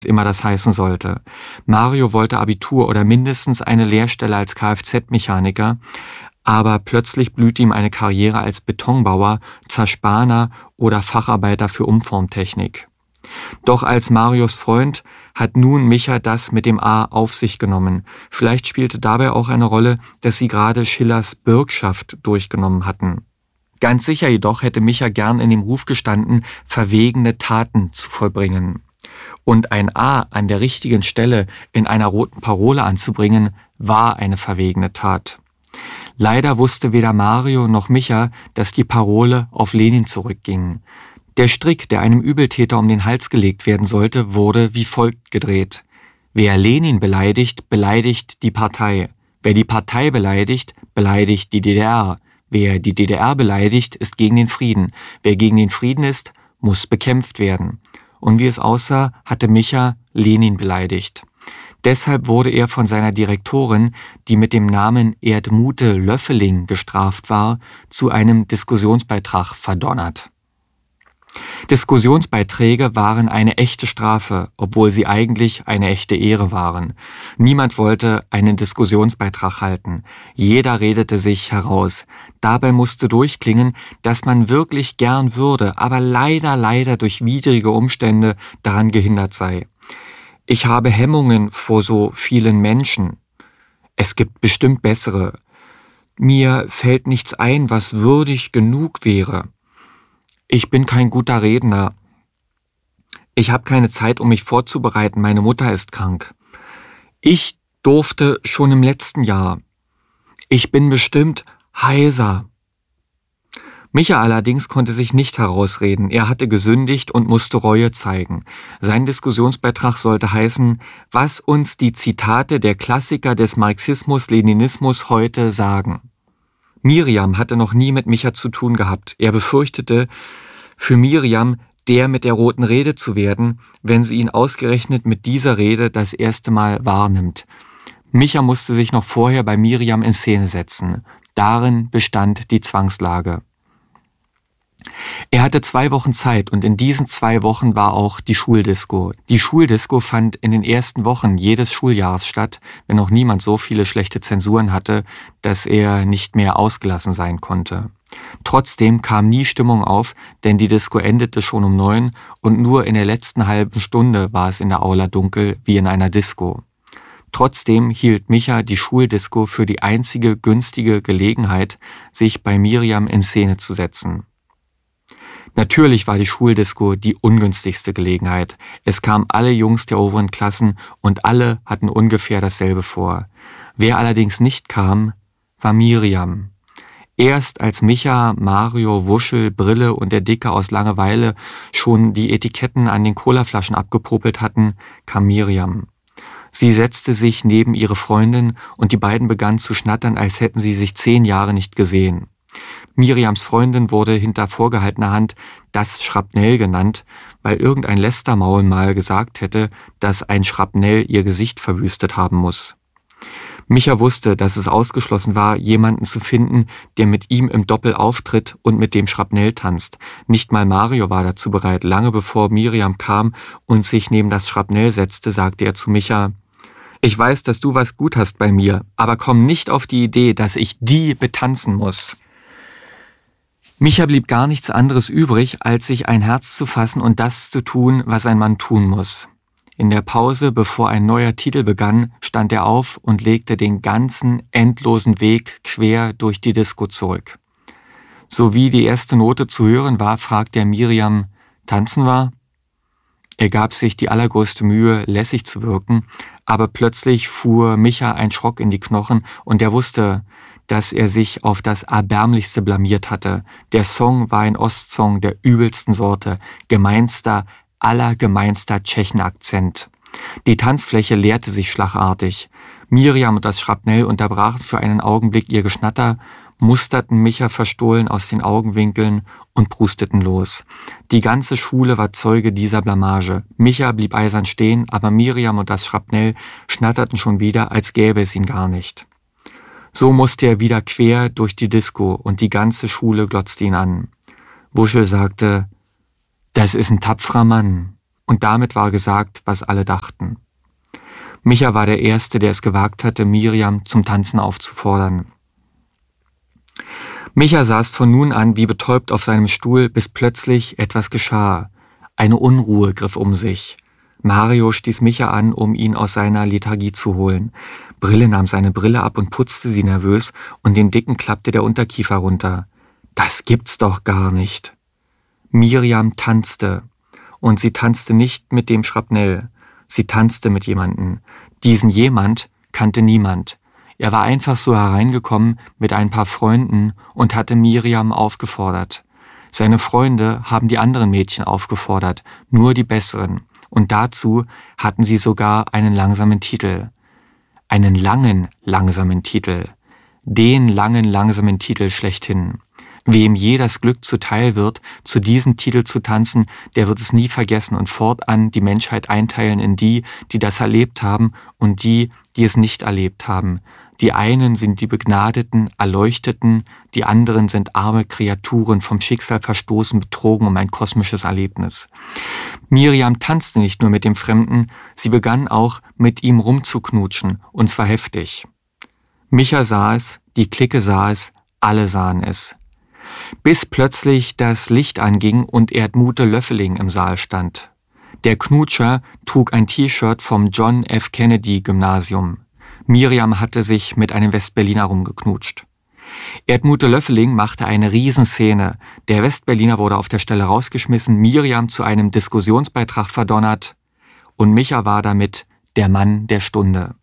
immer das heißen sollte. Mario wollte Abitur oder mindestens eine Lehrstelle als Kfz-Mechaniker, aber plötzlich blühte ihm eine Karriere als Betonbauer, Zerspaner oder Facharbeiter für Umformtechnik. Doch als Marios Freund hat nun Micha das mit dem A auf sich genommen. Vielleicht spielte dabei auch eine Rolle, dass sie gerade Schillers Bürgschaft durchgenommen hatten. Ganz sicher jedoch hätte Micha gern in dem Ruf gestanden, verwegene Taten zu vollbringen. Und ein A an der richtigen Stelle in einer roten Parole anzubringen, war eine verwegene Tat. Leider wusste weder Mario noch Micha, dass die Parole auf Lenin zurückging. Der Strick, der einem Übeltäter um den Hals gelegt werden sollte, wurde wie folgt gedreht. Wer Lenin beleidigt, beleidigt die Partei. Wer die Partei beleidigt, beleidigt die DDR. Wer die DDR beleidigt, ist gegen den Frieden. Wer gegen den Frieden ist, muss bekämpft werden. Und wie es aussah, hatte Micha Lenin beleidigt. Deshalb wurde er von seiner Direktorin, die mit dem Namen Erdmute Löffeling gestraft war, zu einem Diskussionsbeitrag verdonnert. Diskussionsbeiträge waren eine echte Strafe, obwohl sie eigentlich eine echte Ehre waren. Niemand wollte einen Diskussionsbeitrag halten. Jeder redete sich heraus. Dabei musste durchklingen, dass man wirklich gern würde, aber leider durch widrige Umstände daran gehindert sei. Ich habe Hemmungen vor so vielen Menschen. Es gibt bestimmt bessere. Mir fällt nichts ein, was würdig genug wäre. Ich bin kein guter Redner. Ich habe keine Zeit, um mich vorzubereiten. Meine Mutter ist krank. Ich durfte schon im letzten Jahr. Ich bin bestimmt heiser. Micha allerdings konnte sich nicht herausreden. Er hatte gesündigt und musste Reue zeigen. Sein Diskussionsbeitrag sollte heißen, was uns die Zitate der Klassiker des Marxismus-Leninismus heute sagen. Miriam hatte noch nie mit Micha zu tun gehabt. Er befürchtete, für Miriam der mit der roten Rede zu werden, wenn sie ihn ausgerechnet mit dieser Rede das erste Mal wahrnimmt. Micha musste sich noch vorher bei Miriam in Szene setzen. Darin bestand die Zwangslage. Er hatte 2 Wochen Zeit und in diesen 2 Wochen war auch die Schuldisco. Die Schuldisco fand in den ersten Wochen jedes Schuljahres statt, wenn noch niemand so viele schlechte Zensuren hatte, dass er nicht mehr ausgelassen sein konnte. Trotzdem kam nie Stimmung auf, denn die Disco endete schon um 9 und nur in der letzten halben Stunde war es in der Aula dunkel wie in einer Disco. Trotzdem hielt Micha die Schuldisco für die einzige günstige Gelegenheit, sich bei Miriam in Szene zu setzen. Natürlich war die Schuldisco die ungünstigste Gelegenheit. Es kamen alle Jungs der oberen Klassen und alle hatten ungefähr dasselbe vor. Wer allerdings nicht kam, war Miriam. Erst als Micha, Mario, Wuschel, Brille und der Dicke aus Langeweile schon die Etiketten an den Colaflaschen abgepopelt hatten, kam Miriam. Sie setzte sich neben ihre Freundin und die beiden begannen zu schnattern, als hätten sie sich 10 Jahre nicht gesehen. Miriams Freundin wurde hinter vorgehaltener Hand das Schrapnell genannt, weil irgendein Lästermaul mal gesagt hätte, dass ein Schrapnell ihr Gesicht verwüstet haben muss. Micha wusste, dass es ausgeschlossen war, jemanden zu finden, der mit ihm im Doppel auftritt und mit dem Schrapnell tanzt. Nicht mal Mario war dazu bereit. Lange bevor Miriam kam und sich neben das Schrapnell setzte, sagte er zu Micha: Ich weiß, dass du was gut hast bei mir, aber komm nicht auf die Idee, dass ich die betanzen muss. Micha blieb gar nichts anderes übrig, als sich ein Herz zu fassen und das zu tun, was ein Mann tun muss. In der Pause, bevor ein neuer Titel begann, stand er auf und legte den ganzen endlosen Weg quer durch die Disco zurück. So wie die erste Note zu hören war, fragte er Miriam: Tanzen wir? Er gab sich die allergrößte Mühe, lässig zu wirken, aber plötzlich fuhr Micha ein Schrock in die Knochen und er wusste, dass er sich auf das Erbärmlichste blamiert hatte. Der Song war ein Ostsong der übelsten Sorte, allergemeinster Tschechenakzent. Die Tanzfläche leerte sich schlagartig. Miriam und das Schrapnell unterbrachen für einen Augenblick ihr Geschnatter, musterten Micha verstohlen aus den Augenwinkeln und prusteten los. Die ganze Schule war Zeuge dieser Blamage. Micha blieb eisern stehen, aber Miriam und das Schrapnell schnatterten schon wieder, als gäbe es ihn gar nicht. So musste er wieder quer durch die Disco und die ganze Schule glotzte ihn an. Wuschel sagte: Das ist ein tapferer Mann. Und damit war gesagt, was alle dachten. Micha war der Erste, der es gewagt hatte, Miriam zum Tanzen aufzufordern. Micha saß von nun an wie betäubt auf seinem Stuhl, bis plötzlich etwas geschah. Eine Unruhe griff um sich. Mario stieß Micha an, um ihn aus seiner Lethargie zu holen. Brille nahm seine Brille ab und putzte sie nervös, und dem Dicken klappte der Unterkiefer runter. Das gibt's doch gar nicht. Miriam tanzte. Und sie tanzte nicht mit dem Schrapnell. Sie tanzte mit jemandem. Diesen jemand kannte niemand. Er war einfach so hereingekommen mit ein paar Freunden und hatte Miriam aufgefordert. Seine Freunde haben die anderen Mädchen aufgefordert, nur die besseren. Und dazu hatten sie sogar einen langsamen Titel. Einen langen, langsamen Titel. Den langen, langsamen Titel schlechthin. Wem je das Glück zuteil wird, zu diesem Titel zu tanzen, der wird es nie vergessen und fortan die Menschheit einteilen in die, die das erlebt haben, und die, die es nicht erlebt haben. Die einen sind die Begnadeten, Erleuchteten, die anderen sind arme Kreaturen, vom Schicksal verstoßen, betrogen um ein kosmisches Erlebnis. Miriam tanzte nicht nur mit dem Fremden, sie begann auch mit ihm rumzuknutschen, und zwar heftig. Micha sah es, die Clique sah es, alle sahen es. Bis plötzlich das Licht anging und Erdmute Löffeling im Saal stand. Der Knutscher trug ein T-Shirt vom John F. Kennedy Gymnasium. Miriam hatte sich mit einem Westberliner rumgeknutscht. Erdmute Löffeling machte eine Riesenszene. Der Westberliner wurde auf der Stelle rausgeschmissen, Miriam zu einem Diskussionsbeitrag verdonnert und Micha war damit der Mann der Stunde.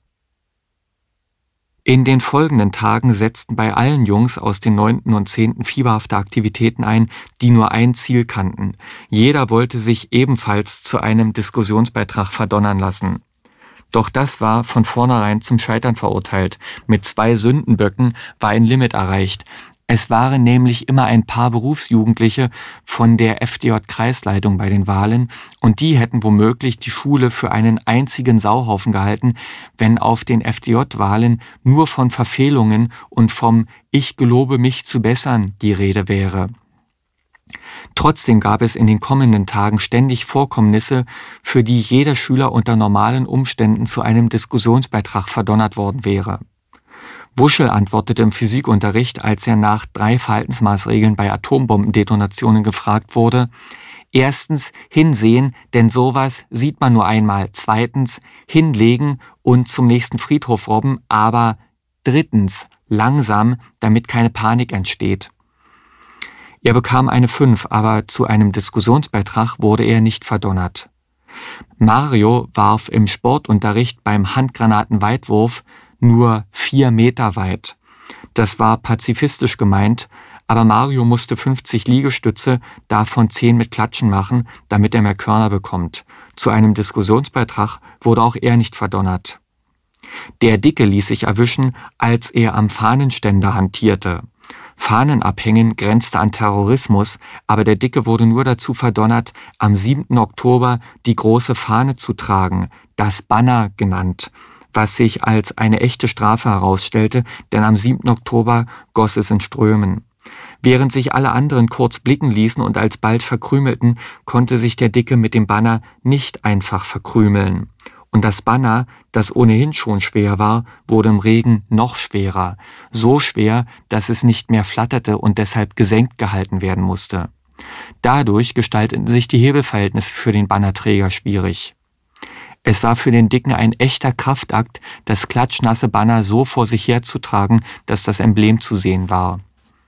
In den folgenden Tagen setzten bei allen Jungs aus den 9. und 10. fieberhafte Aktivitäten ein, die nur ein Ziel kannten. Jeder wollte sich ebenfalls zu einem Diskussionsbeitrag verdonnern lassen. Doch das war von vornherein zum Scheitern verurteilt. Mit 2 Sündenböcken war ein Limit erreicht. Es waren nämlich immer ein paar Berufsjugendliche von der FDJ-Kreisleitung bei den Wahlen und die hätten womöglich die Schule für einen einzigen Sauhaufen gehalten, wenn auf den FDJ-Wahlen nur von Verfehlungen und vom »Ich gelobe mich zu bessern« die Rede wäre. Trotzdem gab es in den kommenden Tagen ständig Vorkommnisse, für die jeder Schüler unter normalen Umständen zu einem Diskussionsbeitrag verdonnert worden wäre. Wuschel antwortete im Physikunterricht, als er nach 3 Verhaltensmaßregeln bei Atombombendetonationen gefragt wurde: Erstens, hinsehen, denn sowas sieht man nur einmal. Zweitens, hinlegen und zum nächsten Friedhof robben, aber drittens, langsam, damit keine Panik entsteht. Er bekam eine 5, aber zu einem Diskussionsbeitrag wurde er nicht verdonnert. Mario warf im Sportunterricht beim Handgranatenweitwurf nur 4 Meter weit. Das war pazifistisch gemeint, aber Mario musste 50 Liegestütze, davon 10 mit Klatschen machen, damit er mehr Körner bekommt. Zu einem Diskussionsbeitrag wurde auch er nicht verdonnert. Der Dicke ließ sich erwischen, als er am Fahnenständer hantierte. Fahnen abhängen grenzte an Terrorismus, aber der Dicke wurde nur dazu verdonnert, am 7. Oktober die große Fahne zu tragen, das Banner genannt, was sich als eine echte Strafe herausstellte, denn am 7. Oktober goss es in Strömen. Während sich alle anderen kurz blicken ließen und alsbald verkrümelten, konnte sich der Dicke mit dem Banner nicht einfach verkrümeln. Und das Banner, das ohnehin schon schwer war, wurde im Regen noch schwerer. So schwer, dass es nicht mehr flatterte und deshalb gesenkt gehalten werden musste. Dadurch gestalteten sich die Hebelverhältnisse für den Bannerträger schwierig. Es war für den Dicken ein echter Kraftakt, das klatschnasse Banner so vor sich herzutragen, dass das Emblem zu sehen war.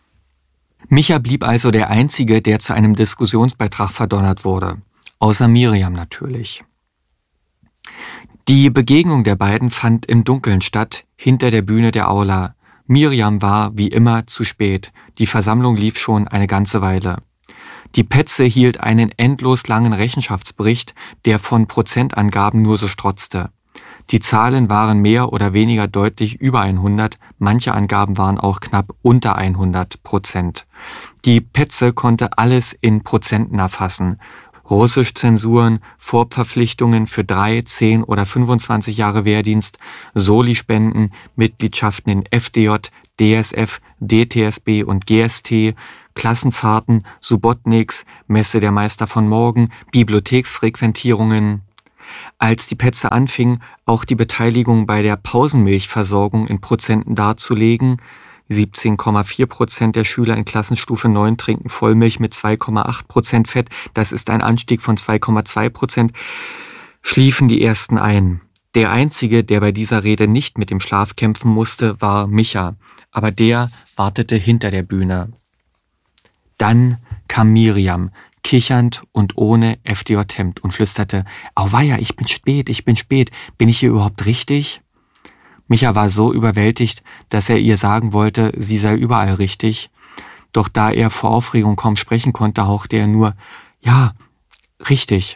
Micha blieb also der Einzige, der zu einem Diskussionsbeitrag verdonnert wurde. Außer Miriam natürlich. Die Begegnung der beiden fand im Dunkeln statt, hinter der Bühne der Aula. Miriam war, wie immer, zu spät. Die Versammlung lief schon eine ganze Weile. Die Petze hielt einen endlos langen Rechenschaftsbericht, der von Prozentangaben nur so strotzte. Die Zahlen waren mehr oder weniger deutlich über 100, manche Angaben waren auch knapp unter 100%. Die Petze konnte alles in Prozenten erfassen. Russisch-Zensuren, Vorverpflichtungen für 3, 10 oder 25 Jahre Wehrdienst, Soli-Spenden, Mitgliedschaften in FDJ, DSF, DTSB und GST, Klassenfahrten, Subotniks, Messe der Meister von morgen, Bibliotheksfrequentierungen. Als die Petze anfing, auch die Beteiligung bei der Pausenmilchversorgung in Prozenten darzulegen, 17,4% der Schüler in Klassenstufe 9 trinken Vollmilch mit 2,8% Fett, das ist ein Anstieg von 2,2%, schliefen die ersten ein. Der Einzige, der bei dieser Rede nicht mit dem Schlaf kämpfen musste, war Micha, aber der wartete hinter der Bühne. Dann kam Miriam, kichernd und ohne FDJ-Hemd und flüsterte, auweia, ich bin spät, bin ich hier überhaupt richtig? Micha war so überwältigt, dass er ihr sagen wollte, sie sei überall richtig. Doch da er vor Aufregung kaum sprechen konnte, hauchte er nur, ja, richtig.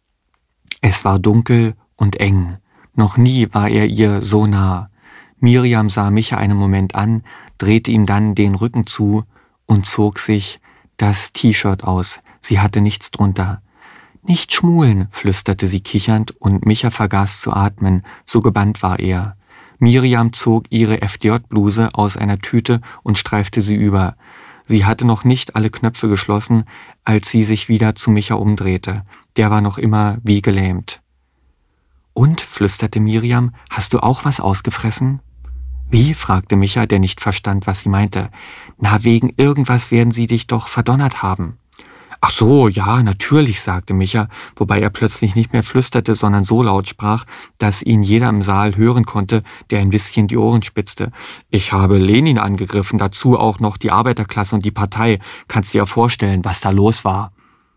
Es war dunkel und eng. Noch nie war er ihr so nah. Miriam sah Micha einen Moment an, drehte ihm dann den Rücken zu und zog sich das T-Shirt aus. Sie hatte nichts drunter. Nicht schmulen, flüsterte sie kichernd, und Micha vergaß zu atmen, so gebannt war er. Miriam zog ihre FDJ-Bluse aus einer Tüte und streifte sie über. Sie hatte noch nicht alle Knöpfe geschlossen, als sie sich wieder zu Micha umdrehte. Der war noch immer wie gelähmt. Und, flüsterte Miriam, hast du auch was ausgefressen? Wie? Fragte Micha, der nicht verstand, was sie meinte. Na, wegen irgendwas werden sie dich doch verdonnert haben. Ach so, ja, natürlich, sagte Micha, wobei er plötzlich nicht mehr flüsterte, sondern so laut sprach, dass ihn jeder im Saal hören konnte, der ein bisschen die Ohren spitzte. Ich habe Lenin angegriffen, dazu auch noch die Arbeiterklasse und die Partei. Kannst dir ja vorstellen, was da los war.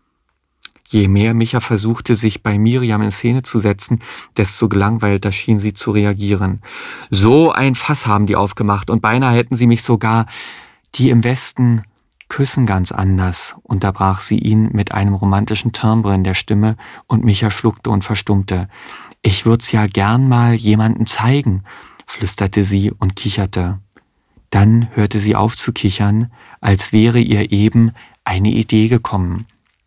Je mehr Micha versuchte, sich bei Miriam in Szene zu setzen, desto gelangweilter schien sie zu reagieren. So ein Fass haben die aufgemacht und beinahe hätten sie mich sogar, die im Westen küssen ganz anders, unterbrach sie ihn mit einem romantischen Timbre in der Stimme und Micha schluckte und verstummte. Ich würd's ja gern mal jemanden zeigen, flüsterte sie und kicherte. Dann hörte sie auf zu kichern, als wäre ihr eben eine Idee gekommen.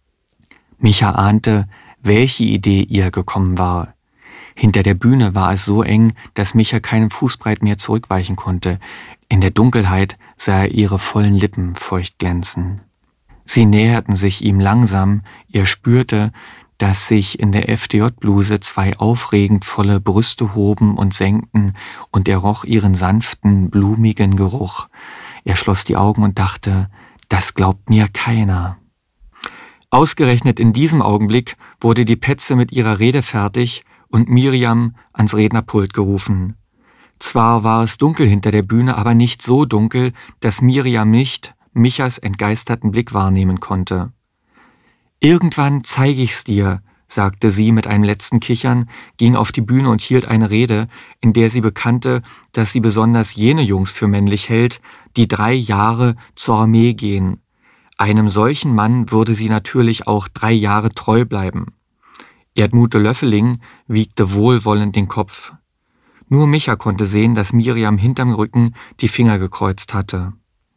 Micha ahnte, welche Idee ihr gekommen war. Hinter der Bühne war es so eng, dass Micha keinen Fußbreit mehr zurückweichen konnte. In der Dunkelheit sah er ihre vollen Lippen feucht glänzen. Sie näherten sich ihm langsam, er spürte, dass sich in der FDJ-Bluse zwei aufregend volle Brüste hoben und senkten, und er roch ihren sanften, blumigen Geruch. Er schloss die Augen und dachte, das glaubt mir keiner. Ausgerechnet in diesem Augenblick wurde die Petze mit ihrer Rede fertig und Miriam ans Rednerpult gerufen. Zwar war es dunkel hinter der Bühne, aber nicht so dunkel, dass Miriam nicht Michas entgeisterten Blick wahrnehmen konnte. »Irgendwann zeige ich's dir«, sagte sie mit einem letzten Kichern, ging auf die Bühne und hielt eine Rede, in der sie bekannte, dass sie besonders jene Jungs für männlich hält, die 3 Jahre zur Armee gehen. Einem solchen Mann würde sie natürlich auch 3 Jahre treu bleiben. Erdmute Löffeling wiegte wohlwollend den Kopf. Nur Micha konnte sehen, dass Miriam hinterm Rücken die Finger gekreuzt hatte.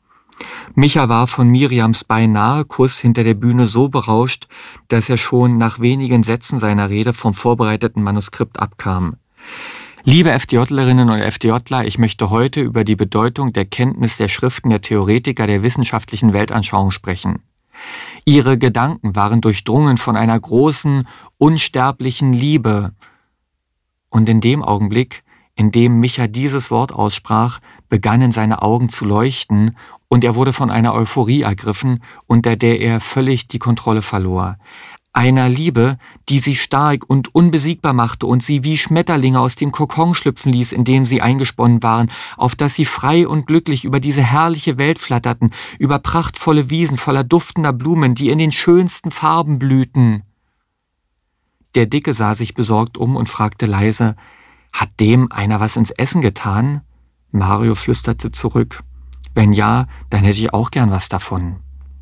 Micha war von Miriams beinahe Kuss hinter der Bühne so berauscht, dass er schon nach wenigen Sätzen seiner Rede vom vorbereiteten Manuskript abkam. Liebe FDJlerinnen und FDJler, ich möchte heute über die Bedeutung der Kenntnis der Schriften der Theoretiker der wissenschaftlichen Weltanschauung sprechen. Ihre Gedanken waren durchdrungen von einer großen, unsterblichen Liebe. Und in dem Augenblick, in dem Micha dieses Wort aussprach, begannen seine Augen zu leuchten und er wurde von einer Euphorie ergriffen, unter der er völlig die Kontrolle verlor. Einer Liebe, die sie stark und unbesiegbar machte und sie wie Schmetterlinge aus dem Kokon schlüpfen ließ, in dem sie eingesponnen waren, auf dass sie frei und glücklich über diese herrliche Welt flatterten, über prachtvolle Wiesen voller duftender Blumen, die in den schönsten Farben blühten. Der Dicke sah sich besorgt um und fragte leise, »Hat dem einer was ins Essen getan?« Mario flüsterte zurück, »Wenn ja, dann hätte ich auch gern was davon.«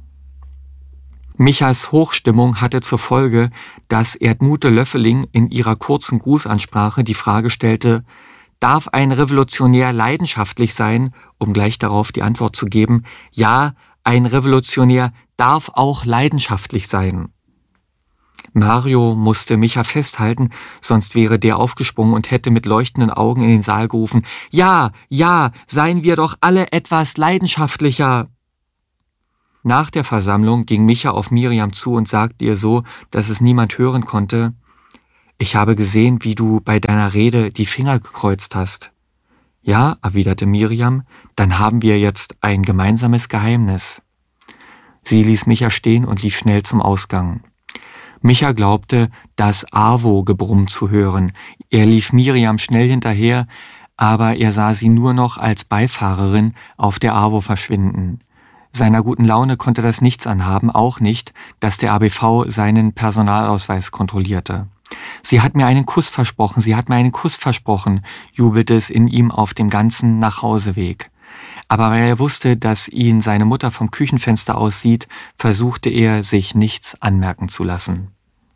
Michas Hochstimmung hatte zur Folge, dass Erdmute Löffeling in ihrer kurzen Grußansprache die Frage stellte, darf ein Revolutionär leidenschaftlich sein, um gleich darauf die Antwort zu geben, ja, ein Revolutionär darf auch leidenschaftlich sein. Mario musste Micha festhalten, sonst wäre der aufgesprungen und hätte mit leuchtenden Augen in den Saal gerufen, ja, ja, seien wir doch alle etwas leidenschaftlicher. Nach der Versammlung ging Micha auf Miriam zu und sagte ihr so, dass es niemand hören konnte: »Ich habe gesehen, wie du bei deiner Rede die Finger gekreuzt hast.« »Ja«, erwiderte Miriam, »dann haben wir jetzt ein gemeinsames Geheimnis.« Sie ließ Micha stehen und lief schnell zum Ausgang. Micha glaubte, das AWO-Gebrumm zu hören. Er lief Miriam schnell hinterher, aber er sah sie nur noch als Beifahrerin auf der AWO verschwinden. Seiner guten Laune konnte das nichts anhaben, auch nicht, dass der ABV seinen Personalausweis kontrollierte. »Sie hat mir einen Kuss versprochen, sie hat mir einen Kuss versprochen«, jubelte es in ihm auf dem ganzen Nachhauseweg. Aber weil er wusste, dass ihn seine Mutter vom Küchenfenster aus sieht, versuchte er, sich nichts anmerken zu lassen.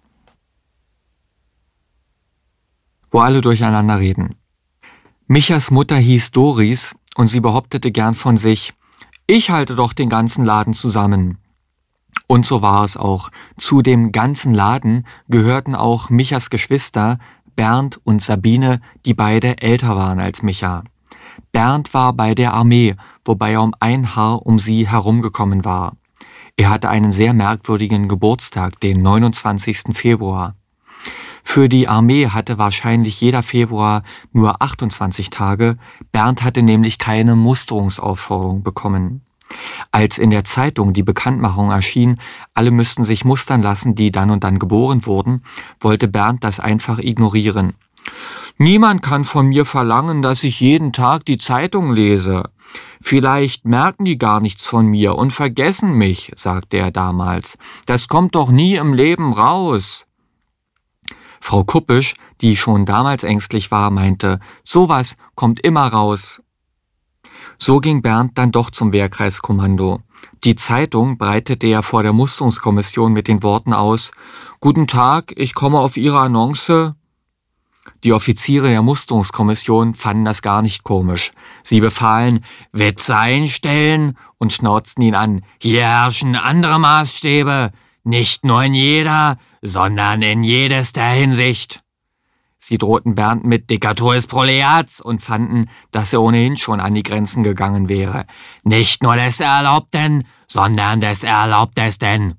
Wo alle durcheinander reden. Michas Mutter hieß Doris und sie behauptete gern von sich: »Ich halte doch den ganzen Laden zusammen.« Und so war es auch. Zu dem ganzen Laden gehörten auch Michas Geschwister Bernd und Sabine, die beide älter waren als Micha. Bernd war bei der Armee, wobei er um ein Haar um sie herumgekommen war. Er hatte einen sehr merkwürdigen Geburtstag, den 29. Februar. Für die Armee hatte wahrscheinlich jeder Februar nur 28 Tage, Bernd hatte nämlich keine Musterungsaufforderung bekommen. Als in der Zeitung die Bekanntmachung erschien, alle müssten sich mustern lassen, die dann und dann geboren wurden, wollte Bernd das einfach ignorieren. »Niemand kann von mir verlangen, dass ich jeden Tag die Zeitung lese. Vielleicht merken die gar nichts von mir und vergessen mich«, sagte er damals. »Das kommt doch nie im Leben raus.« Frau Kuppisch, die schon damals ängstlich war, meinte: »Sowas kommt immer raus.« So ging Bernd dann doch zum Wehrkreiskommando. Die Zeitung breitete er vor der Musterungskommission mit den Worten aus: »Guten Tag, ich komme auf Ihre Annonce.« Die Offiziere der Musterungskommission fanden das gar nicht komisch. Sie befahlen: »Witze einstellen«, und schnauzten ihn an: »Hier herrschen andere Maßstäbe, nicht nur in jeder, sondern in jedester Hinsicht.« Sie drohten Bernd mit Diktatur des Proletariats und fanden, dass er ohnehin schon an die Grenzen gegangen wäre. Nicht nur des Erlaubten, sondern des Erlaubtesten.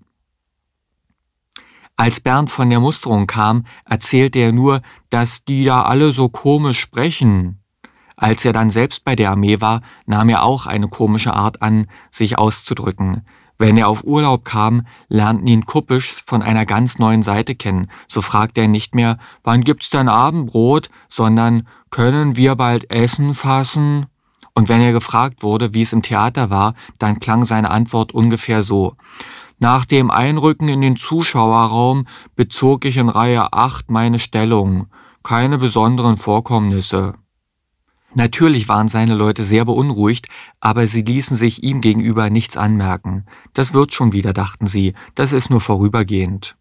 Als Bernd von der Musterung kam, erzählte er nur, dass die da alle so komisch sprechen. Als er dann selbst bei der Armee war, nahm er auch eine komische Art an, sich auszudrücken. Wenn er auf Urlaub kam, lernten ihn Kuppischs von einer ganz neuen Seite kennen. So fragte er nicht mehr: »Wann gibt's denn Abendbrot?«, sondern »Können wir bald Essen fassen?« Und wenn er gefragt wurde, wie es im Theater war, dann klang seine Antwort ungefähr so: »Nach dem Einrücken in den Zuschauerraum bezog ich in Reihe 8 meine Stellung. Keine besonderen Vorkommnisse.« Natürlich waren seine Leute sehr beunruhigt, aber sie ließen sich ihm gegenüber nichts anmerken. Das wird schon wieder, dachten sie, das ist nur vorübergehend.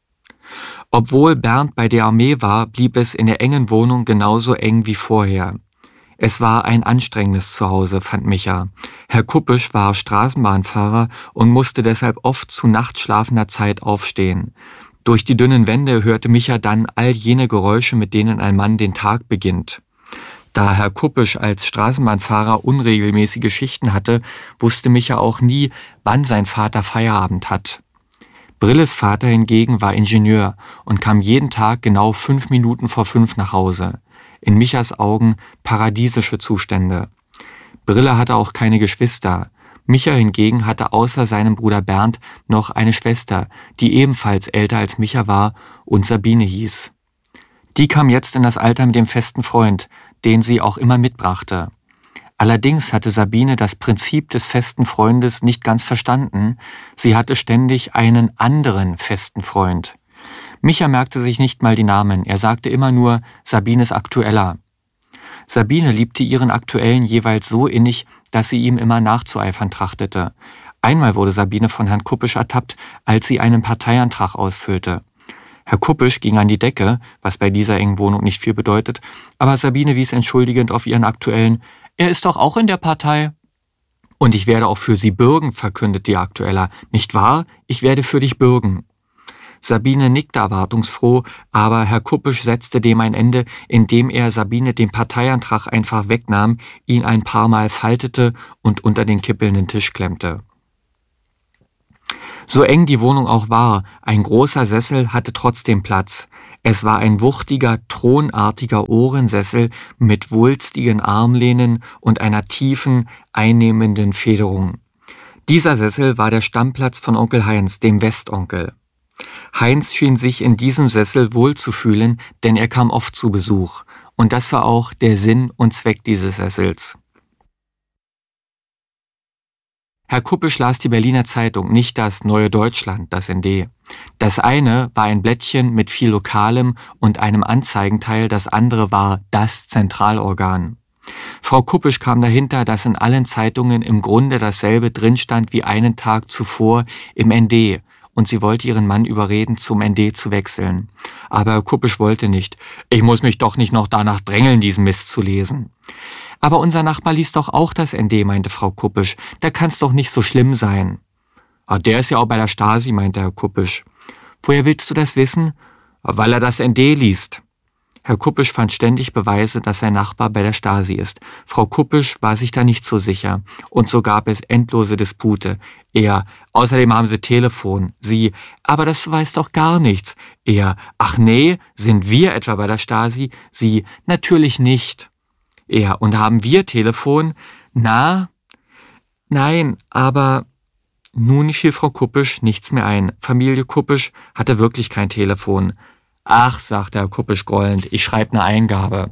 Obwohl Bernd bei der Armee war, blieb es in der engen Wohnung genauso eng wie vorher. Es war ein anstrengendes Zuhause, fand Micha. Herr Kuppisch war Straßenbahnfahrer und musste deshalb oft zu nachtschlafender Zeit aufstehen. Durch die dünnen Wände hörte Micha dann all jene Geräusche, mit denen ein Mann den Tag beginnt. Da Herr Kuppisch als Straßenbahnfahrer unregelmäßige Schichten hatte, wusste Micha auch nie, wann sein Vater Feierabend hat. Brilles Vater hingegen war Ingenieur und kam jeden Tag genau 5 Minuten vor 5 nach Hause. In Michas Augen paradiesische Zustände. Brille hatte auch keine Geschwister. Micha hingegen hatte außer seinem Bruder Bernd noch eine Schwester, die ebenfalls älter als Micha war und Sabine hieß. Die kam jetzt in das Alter mit dem festen Freund, den sie auch immer mitbrachte. Allerdings hatte Sabine das Prinzip des festen Freundes nicht ganz verstanden. Sie hatte ständig einen anderen festen Freund. Micha merkte sich nicht mal die Namen, er sagte immer nur Sabines Aktueller. Sabine liebte ihren Aktuellen jeweils so innig, dass sie ihm immer nachzueifern trachtete. Einmal wurde Sabine von Herrn Kuppisch ertappt, als sie einen Parteiantrag ausfüllte. Herr Kuppisch ging an die Decke, was bei dieser engen Wohnung nicht viel bedeutet, aber Sabine wies entschuldigend auf ihren Aktuellen: »Er ist doch auch in der Partei.« »Und ich werde auch für Sie bürgen«, verkündete ihr Aktueller. »Nicht wahr? Ich werde für dich bürgen.« Sabine nickte erwartungsfroh, aber Herr Kuppisch setzte dem ein Ende, indem er Sabine den Parteiantrag einfach wegnahm, ihn ein paar Mal faltete und unter den kippelnden Tisch klemmte. So eng die Wohnung auch war, ein großer Sessel hatte trotzdem Platz. Es war ein wuchtiger, thronartiger Ohrensessel mit wulstigen Armlehnen und einer tiefen, einnehmenden Federung. Dieser Sessel war der Stammplatz von Onkel Heinz, dem Westonkel. Heinz schien sich in diesem Sessel wohlzufühlen, denn er kam oft zu Besuch. Und das war auch der Sinn und Zweck dieses Sessels. Herr Kuppisch las die Berliner Zeitung, nicht das Neue Deutschland, das ND. Das eine war ein Blättchen mit viel Lokalem und einem Anzeigenteil, das andere war das Zentralorgan. Frau Kuppisch kam dahinter, dass in allen Zeitungen im Grunde dasselbe drinstand wie einen Tag zuvor im ND, und sie wollte ihren Mann überreden, zum ND zu wechseln. Aber Herr Kuppisch wollte nicht. Ich muss mich doch nicht noch danach drängeln, diesen Mist zu lesen. Aber unser Nachbar liest doch auch das ND, meinte Frau Kuppisch. Da kann's doch nicht so schlimm sein. Ah, der ist ja auch bei der Stasi, meinte Herr Kuppisch. Woher willst du das wissen? Weil er das ND liest. Herr Kuppisch fand ständig Beweise, dass sein Nachbar bei der Stasi ist. Frau Kuppisch war sich da nicht so sicher. Und so gab es endlose Dispute. Er, außerdem haben sie Telefon. Sie, aber das beweist doch gar nichts. Er, ach nee, sind wir etwa bei der Stasi? Sie, natürlich nicht. Er, und haben wir Telefon? Na? Nein, aber nun fiel Frau Kuppisch nichts mehr ein. Familie Kuppisch hatte wirklich kein Telefon. Ach, sagte Herr Kuppisch grollend, ich schreibe eine Eingabe.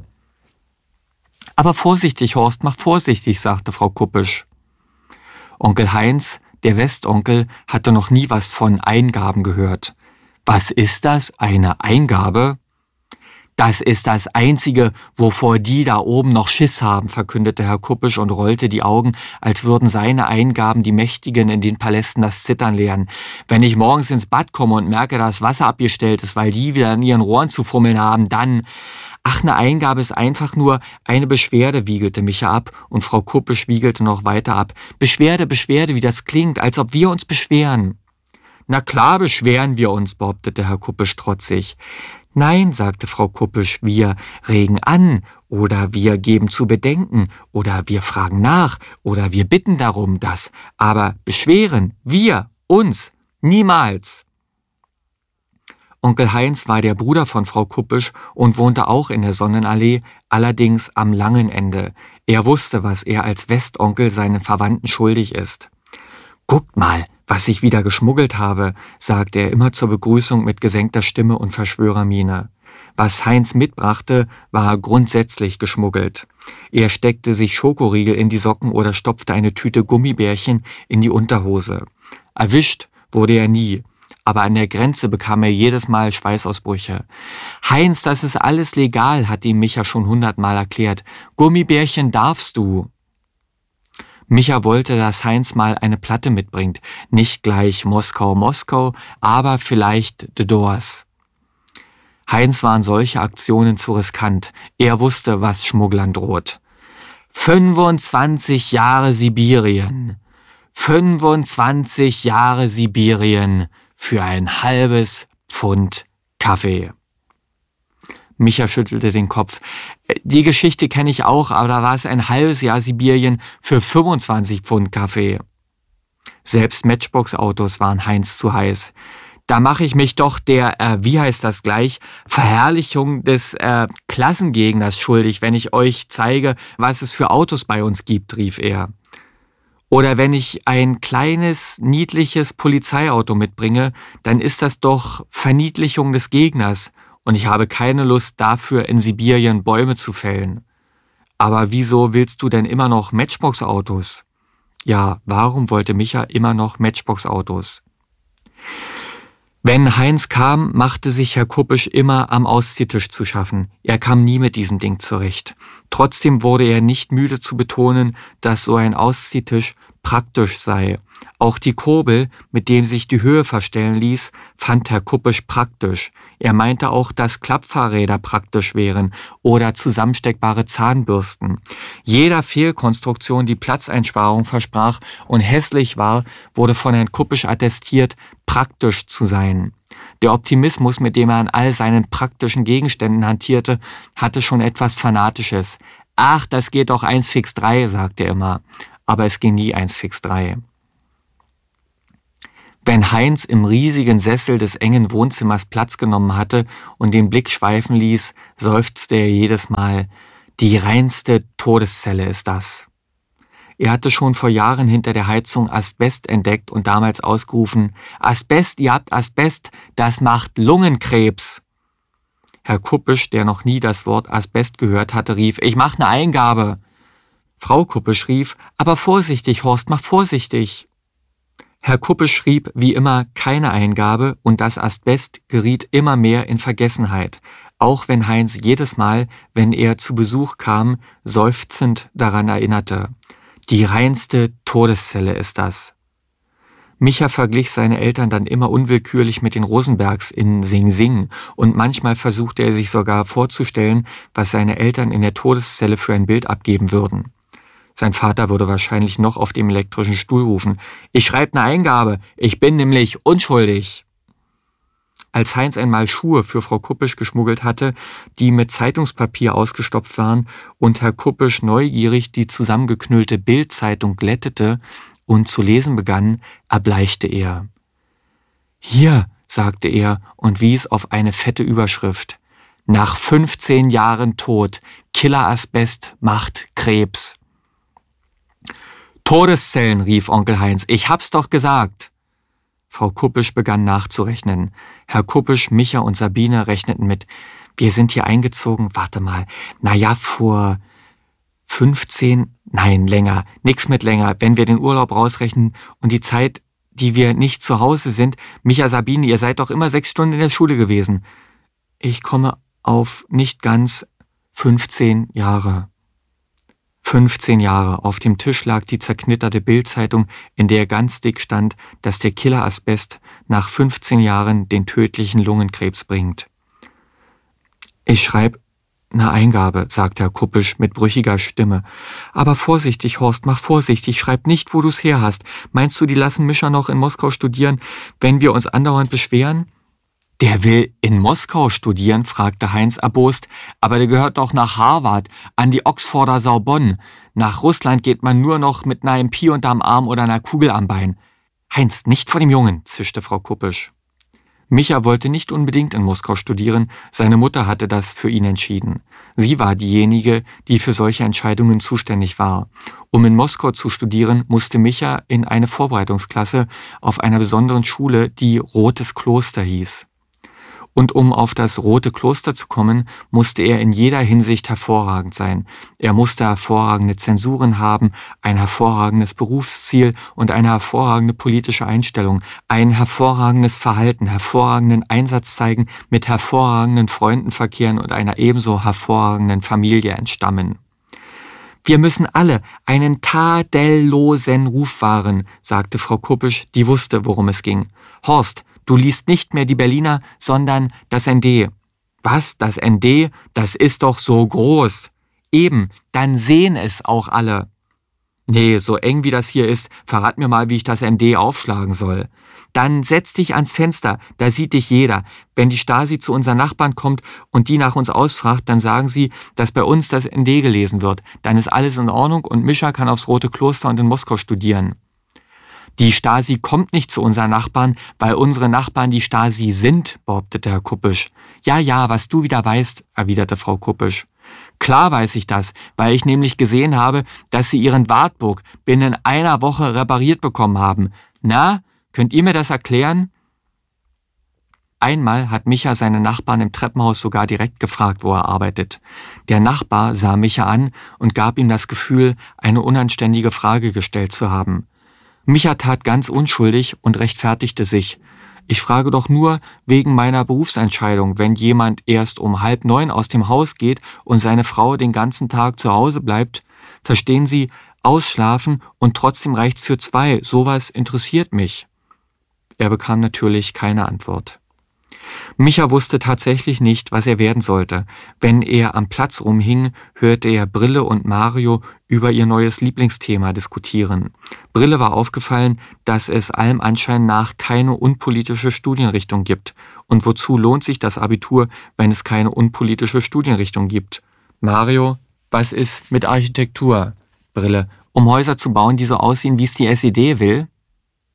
Aber vorsichtig, Horst, mach vorsichtig, sagte Frau Kuppisch. Onkel Heinz, der Westonkel, hatte noch nie was von Eingaben gehört. Was ist das, eine Eingabe? Das ist das Einzige, wovor die da oben noch Schiss haben, verkündete Herr Kuppisch und rollte die Augen, als würden seine Eingaben die Mächtigen in den Palästen das Zittern lehren. Wenn ich morgens ins Bad komme und merke, dass Wasser abgestellt ist, weil die wieder in ihren Rohren zu fummeln haben, dann... Ach, eine Eingabe ist einfach nur eine Beschwerde, wiegelte Micha ab, und Frau Kuppisch wiegelte noch weiter ab. Beschwerde, Beschwerde, wie das klingt, als ob wir uns beschweren. Na klar beschweren wir uns, behauptete Herr Kuppisch trotzig. Nein, sagte Frau Kuppisch, wir regen an oder wir geben zu bedenken oder wir fragen nach oder wir bitten darum, dass, aber beschweren, wir, uns, niemals. Onkel Heinz war der Bruder von Frau Kuppisch und wohnte auch in der Sonnenallee, allerdings am langen Ende. Er wusste, was er als Westonkel seinen Verwandten schuldig ist. Guckt mal, was ich wieder geschmuggelt habe, sagte er immer zur Begrüßung mit gesenkter Stimme und Verschwörermiene. Was Heinz mitbrachte, war grundsätzlich geschmuggelt. Er steckte sich Schokoriegel in die Socken oder stopfte eine Tüte Gummibärchen in die Unterhose. Erwischt wurde er nie, aber an der Grenze bekam er jedes Mal Schweißausbrüche. Heinz, das ist alles legal, hat ihm Micha schon 100-mal erklärt. Gummibärchen darfst du. Micha wollte, dass Heinz mal eine Platte mitbringt. Nicht gleich Moskau, Moskau, aber vielleicht The Doors. Heinz waren solche Aktionen zu riskant. Er wusste, was Schmugglern droht. 25 Jahre Sibirien. 25 Jahre Sibirien für ein halbes Pfund Kaffee. Micha schüttelte den Kopf. Die Geschichte kenne ich auch, aber da war es ein halbes Jahr Sibirien für 25 Pfund Kaffee. Selbst Matchbox-Autos waren Heinz zu heiß. Da mache ich mich doch der, wie heißt das gleich, Verherrlichung des Klassengegners schuldig, wenn ich euch zeige, was es für Autos bei uns gibt, rief er. Oder wenn ich ein kleines, niedliches Polizeiauto mitbringe, dann ist das doch Verniedlichung des Gegners. Und ich habe keine Lust dafür, in Sibirien Bäume zu fällen. Aber wieso willst du denn immer noch Matchbox-Autos? Ja, warum wollte Micha immer noch Matchbox-Autos? Wenn Heinz kam, machte sich Herr Kuppisch immer am Ausziehtisch zu schaffen. Er kam nie mit diesem Ding zurecht. Trotzdem wurde er nicht müde zu betonen, dass so ein Ausziehtisch praktisch sei. Auch die Kurbel, mit dem sich die Höhe verstellen ließ, fand Herr Kuppisch praktisch. Er meinte auch, dass Klappfahrräder praktisch wären oder zusammensteckbare Zahnbürsten. Jeder Fehlkonstruktion, die Platzeinsparung versprach und hässlich war, wurde von Herrn Kuppisch attestiert, praktisch zu sein. Der Optimismus, mit dem er an all seinen praktischen Gegenständen hantierte, hatte schon etwas Fanatisches. Ach, das geht doch 1 fix 3, sagte er immer. Aber es ging nie 1 fix 3. Wenn Heinz im riesigen Sessel des engen Wohnzimmers Platz genommen hatte und den Blick schweifen ließ, seufzte er jedes Mal: Die reinste Todeszelle ist das. Er hatte schon vor Jahren hinter der Heizung Asbest entdeckt und damals ausgerufen: Asbest, ihr habt Asbest, das macht Lungenkrebs. Herr Kuppisch, der noch nie das Wort Asbest gehört hatte, rief: Ich mach eine Eingabe. Frau Kuppisch rief: Aber vorsichtig, Horst, mach vorsichtig. Herr Kuppisch schrieb wie immer keine Eingabe und das Asbest geriet immer mehr in Vergessenheit, auch wenn Heinz jedes Mal, wenn er zu Besuch kam, seufzend daran erinnerte: Die reinste Todeszelle ist das. Micha verglich seine Eltern dann immer unwillkürlich mit den Rosenbergs in Sing Sing und manchmal versuchte er sich sogar vorzustellen, was seine Eltern in der Todeszelle für ein Bild abgeben würden. Sein Vater würde wahrscheinlich noch auf dem elektrischen Stuhl rufen: Ich schreibe eine Eingabe, ich bin nämlich unschuldig. Als Heinz einmal Schuhe für Frau Kuppisch geschmuggelt hatte, die mit Zeitungspapier ausgestopft waren, und Herr Kuppisch neugierig die zusammengeknüllte Bild-Zeitung glättete und zu lesen begann, erbleichte er. Hier, sagte er und wies auf eine fette Überschrift: Nach 15 Jahren Tod, Killer-Asbest macht Krebs. Todeszellen, rief Onkel Heinz, ich hab's doch gesagt. Frau Kuppisch begann nachzurechnen. Herr Kuppisch, Micha und Sabine rechneten mit: Wir sind hier eingezogen, warte mal, vor 15, nein, länger, nix mit länger, wenn wir den Urlaub rausrechnen und die Zeit, die wir nicht zu Hause sind. Micha, Sabine, ihr seid doch immer 6 Stunden in der Schule gewesen. Ich komme auf nicht ganz 15 Jahre. 15 Jahre. Auf dem Tisch lag die zerknitterte Bild-Zeitung, in der ganz dick stand, dass der Killer-Asbest nach 15 Jahren den tödlichen Lungenkrebs bringt. Ich schreibe eine Eingabe, sagte Herr Kuppisch mit brüchiger Stimme. Aber vorsichtig, Horst, mach vorsichtig, schreib nicht, wo du's her hast. Meinst du, die lassen Mischa noch in Moskau studieren, wenn wir uns andauernd beschweren? Der will in Moskau studieren, fragte Heinz erbost, aber der gehört doch nach Harvard, an die Oxforder Sorbonne. Nach Russland geht man nur noch mit einer MP unterm Arm oder einer Kugel am Bein. Heinz, nicht vor dem Jungen, zischte Frau Kuppisch. Micha wollte nicht unbedingt in Moskau studieren, seine Mutter hatte das für ihn entschieden. Sie war diejenige, die für solche Entscheidungen zuständig war. Um in Moskau zu studieren, musste Micha in eine Vorbereitungsklasse auf einer besonderen Schule, die Rotes Kloster hieß. Und um auf das Rote Kloster zu kommen, musste er in jeder Hinsicht hervorragend sein. Er musste hervorragende Zensuren haben, ein hervorragendes Berufsziel und eine hervorragende politische Einstellung, ein hervorragendes Verhalten, hervorragenden Einsatz zeigen, mit hervorragenden Freunden verkehren und einer ebenso hervorragenden Familie entstammen. Wir müssen alle einen tadellosen Ruf wahren, sagte Frau Kuppisch, die wusste, worum es ging. Horst, du liest nicht mehr die Berliner, sondern das ND. Was, das ND? Das ist doch so groß. Eben, dann sehen es auch alle. Nee, so eng wie das hier ist, verrat mir mal, wie ich das ND aufschlagen soll. Dann setz dich ans Fenster, da sieht dich jeder. Wenn die Stasi zu unseren Nachbarn kommt und die nach uns ausfragt, dann sagen sie, dass bei uns das ND gelesen wird. Dann ist alles in Ordnung und Mischa kann aufs Rote Kloster und in Moskau studieren. Die Stasi kommt nicht zu unseren Nachbarn, weil unsere Nachbarn die Stasi sind, behauptete Herr Kuppisch. Ja, was du wieder weißt, erwiderte Frau Kuppisch. Klar weiß ich das, weil ich nämlich gesehen habe, dass sie ihren Wartburg binnen einer Woche repariert bekommen haben. Na, könnt ihr mir das erklären? Einmal hat Micha seinen Nachbarn im Treppenhaus sogar direkt gefragt, wo er arbeitet. Der Nachbar sah Micha an und gab ihm das Gefühl, eine unanständige Frage gestellt zu haben. Micha tat ganz unschuldig und rechtfertigte sich. Ich frage doch nur wegen meiner Berufsentscheidung, wenn jemand erst um 8:30 aus dem Haus geht und seine Frau den ganzen Tag zu Hause bleibt. Verstehen Sie, ausschlafen und trotzdem reicht's für 2. Sowas interessiert mich. Er bekam natürlich keine Antwort. Micha wusste tatsächlich nicht, was er werden sollte. Wenn er am Platz rumhing, hörte er Brille und Mario über ihr neues Lieblingsthema diskutieren. Brille war aufgefallen, dass es allem Anschein nach keine unpolitische Studienrichtung gibt. Und wozu lohnt sich das Abitur, wenn es keine unpolitische Studienrichtung gibt? Mario, was ist mit Architektur? Brille, um Häuser zu bauen, die so aussehen, wie es die SED will?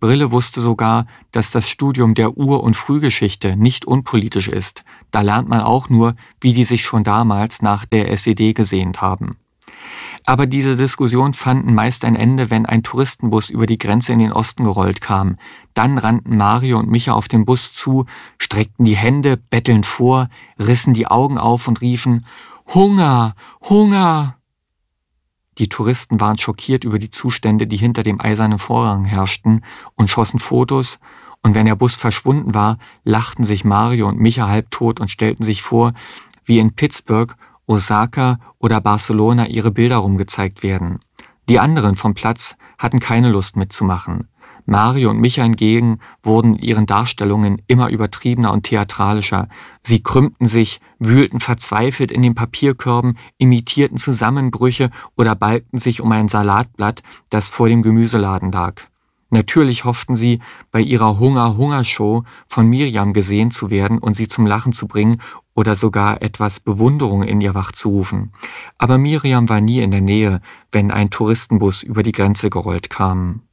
Brille wusste sogar, dass das Studium der Ur- und Frühgeschichte nicht unpolitisch ist. Da lernt man auch nur, wie die sich schon damals nach der SED gesehnt haben. Aber diese Diskussionen fanden meist ein Ende, wenn ein Touristenbus über die Grenze in den Osten gerollt kam. Dann rannten Mario und Micha auf den Bus zu, streckten die Hände bettelnd vor, rissen die Augen auf und riefen: Hunger, Hunger! Die Touristen waren schockiert über die Zustände, die hinter dem eisernen Vorhang herrschten, und schossen Fotos, und wenn der Bus verschwunden war, lachten sich Mario und Micha halbtot und stellten sich vor, wie in Pittsburgh, Osaka oder Barcelona ihre Bilder rumgezeigt werden. Die anderen vom Platz hatten keine Lust mitzumachen. Mario und Micha hingegen wurden in ihren Darstellungen immer übertriebener und theatralischer. Sie krümmten sich, wühlten verzweifelt in den Papierkörben, imitierten Zusammenbrüche oder balgten sich um ein Salatblatt, das vor dem Gemüseladen lag. Natürlich hofften sie, bei ihrer Hunger-Hunger-Show von Miriam gesehen zu werden und sie zum Lachen zu bringen oder sogar etwas Bewunderung in ihr wachzurufen. Aber Miriam war nie in der Nähe, wenn ein Touristenbus über die Grenze gerollt kam.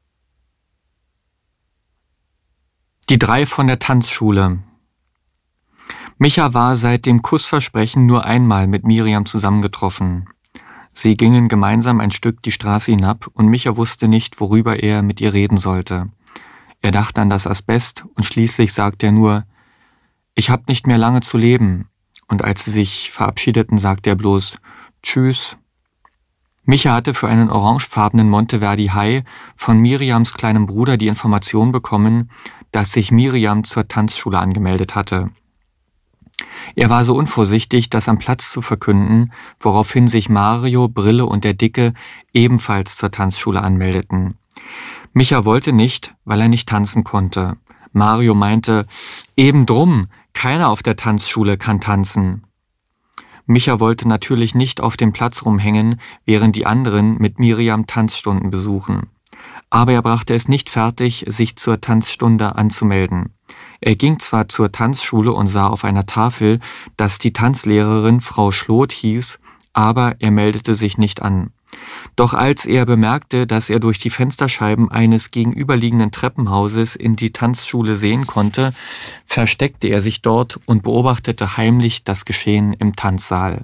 Die 3 von der Tanzschule. Micha war seit dem Kussversprechen nur einmal mit Miriam zusammengetroffen. Sie gingen gemeinsam ein Stück die Straße hinab und Micha wusste nicht, worüber er mit ihr reden sollte. Er dachte an das Asbest und schließlich sagte er nur: Ich hab nicht mehr lange zu leben. Und als sie sich verabschiedeten, sagte er bloß: Tschüss. Micha hatte für einen orangefarbenen Monteverdi High von Miriams kleinem Bruder die Information bekommen, dass sich Miriam zur Tanzschule angemeldet hatte. Er war so unvorsichtig, das am Platz zu verkünden, woraufhin sich Mario, Brille und der Dicke ebenfalls zur Tanzschule anmeldeten. Micha wollte nicht, weil er nicht tanzen konnte. Mario meinte: Eben drum, keiner auf der Tanzschule kann tanzen. Micha wollte natürlich nicht auf dem Platz rumhängen, während die anderen mit Miriam Tanzstunden besuchen. Aber er brachte es nicht fertig, sich zur Tanzstunde anzumelden. Er ging zwar zur Tanzschule und sah auf einer Tafel, dass die Tanzlehrerin Frau Schloth hieß, aber er meldete sich nicht an. Doch als er bemerkte, dass er durch die Fensterscheiben eines gegenüberliegenden Treppenhauses in die Tanzschule sehen konnte, versteckte er sich dort und beobachtete heimlich das Geschehen im Tanzsaal.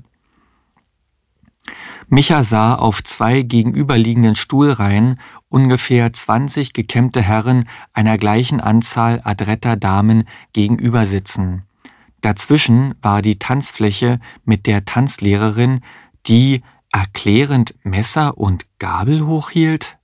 Micha sah auf 2 gegenüberliegenden Stuhlreihen ungefähr 20 gekämmte Herren einer gleichen Anzahl adretter Damen gegenüber sitzen. Dazwischen war die Tanzfläche mit der Tanzlehrerin, die erklärend Messer und Gabel hochhielt.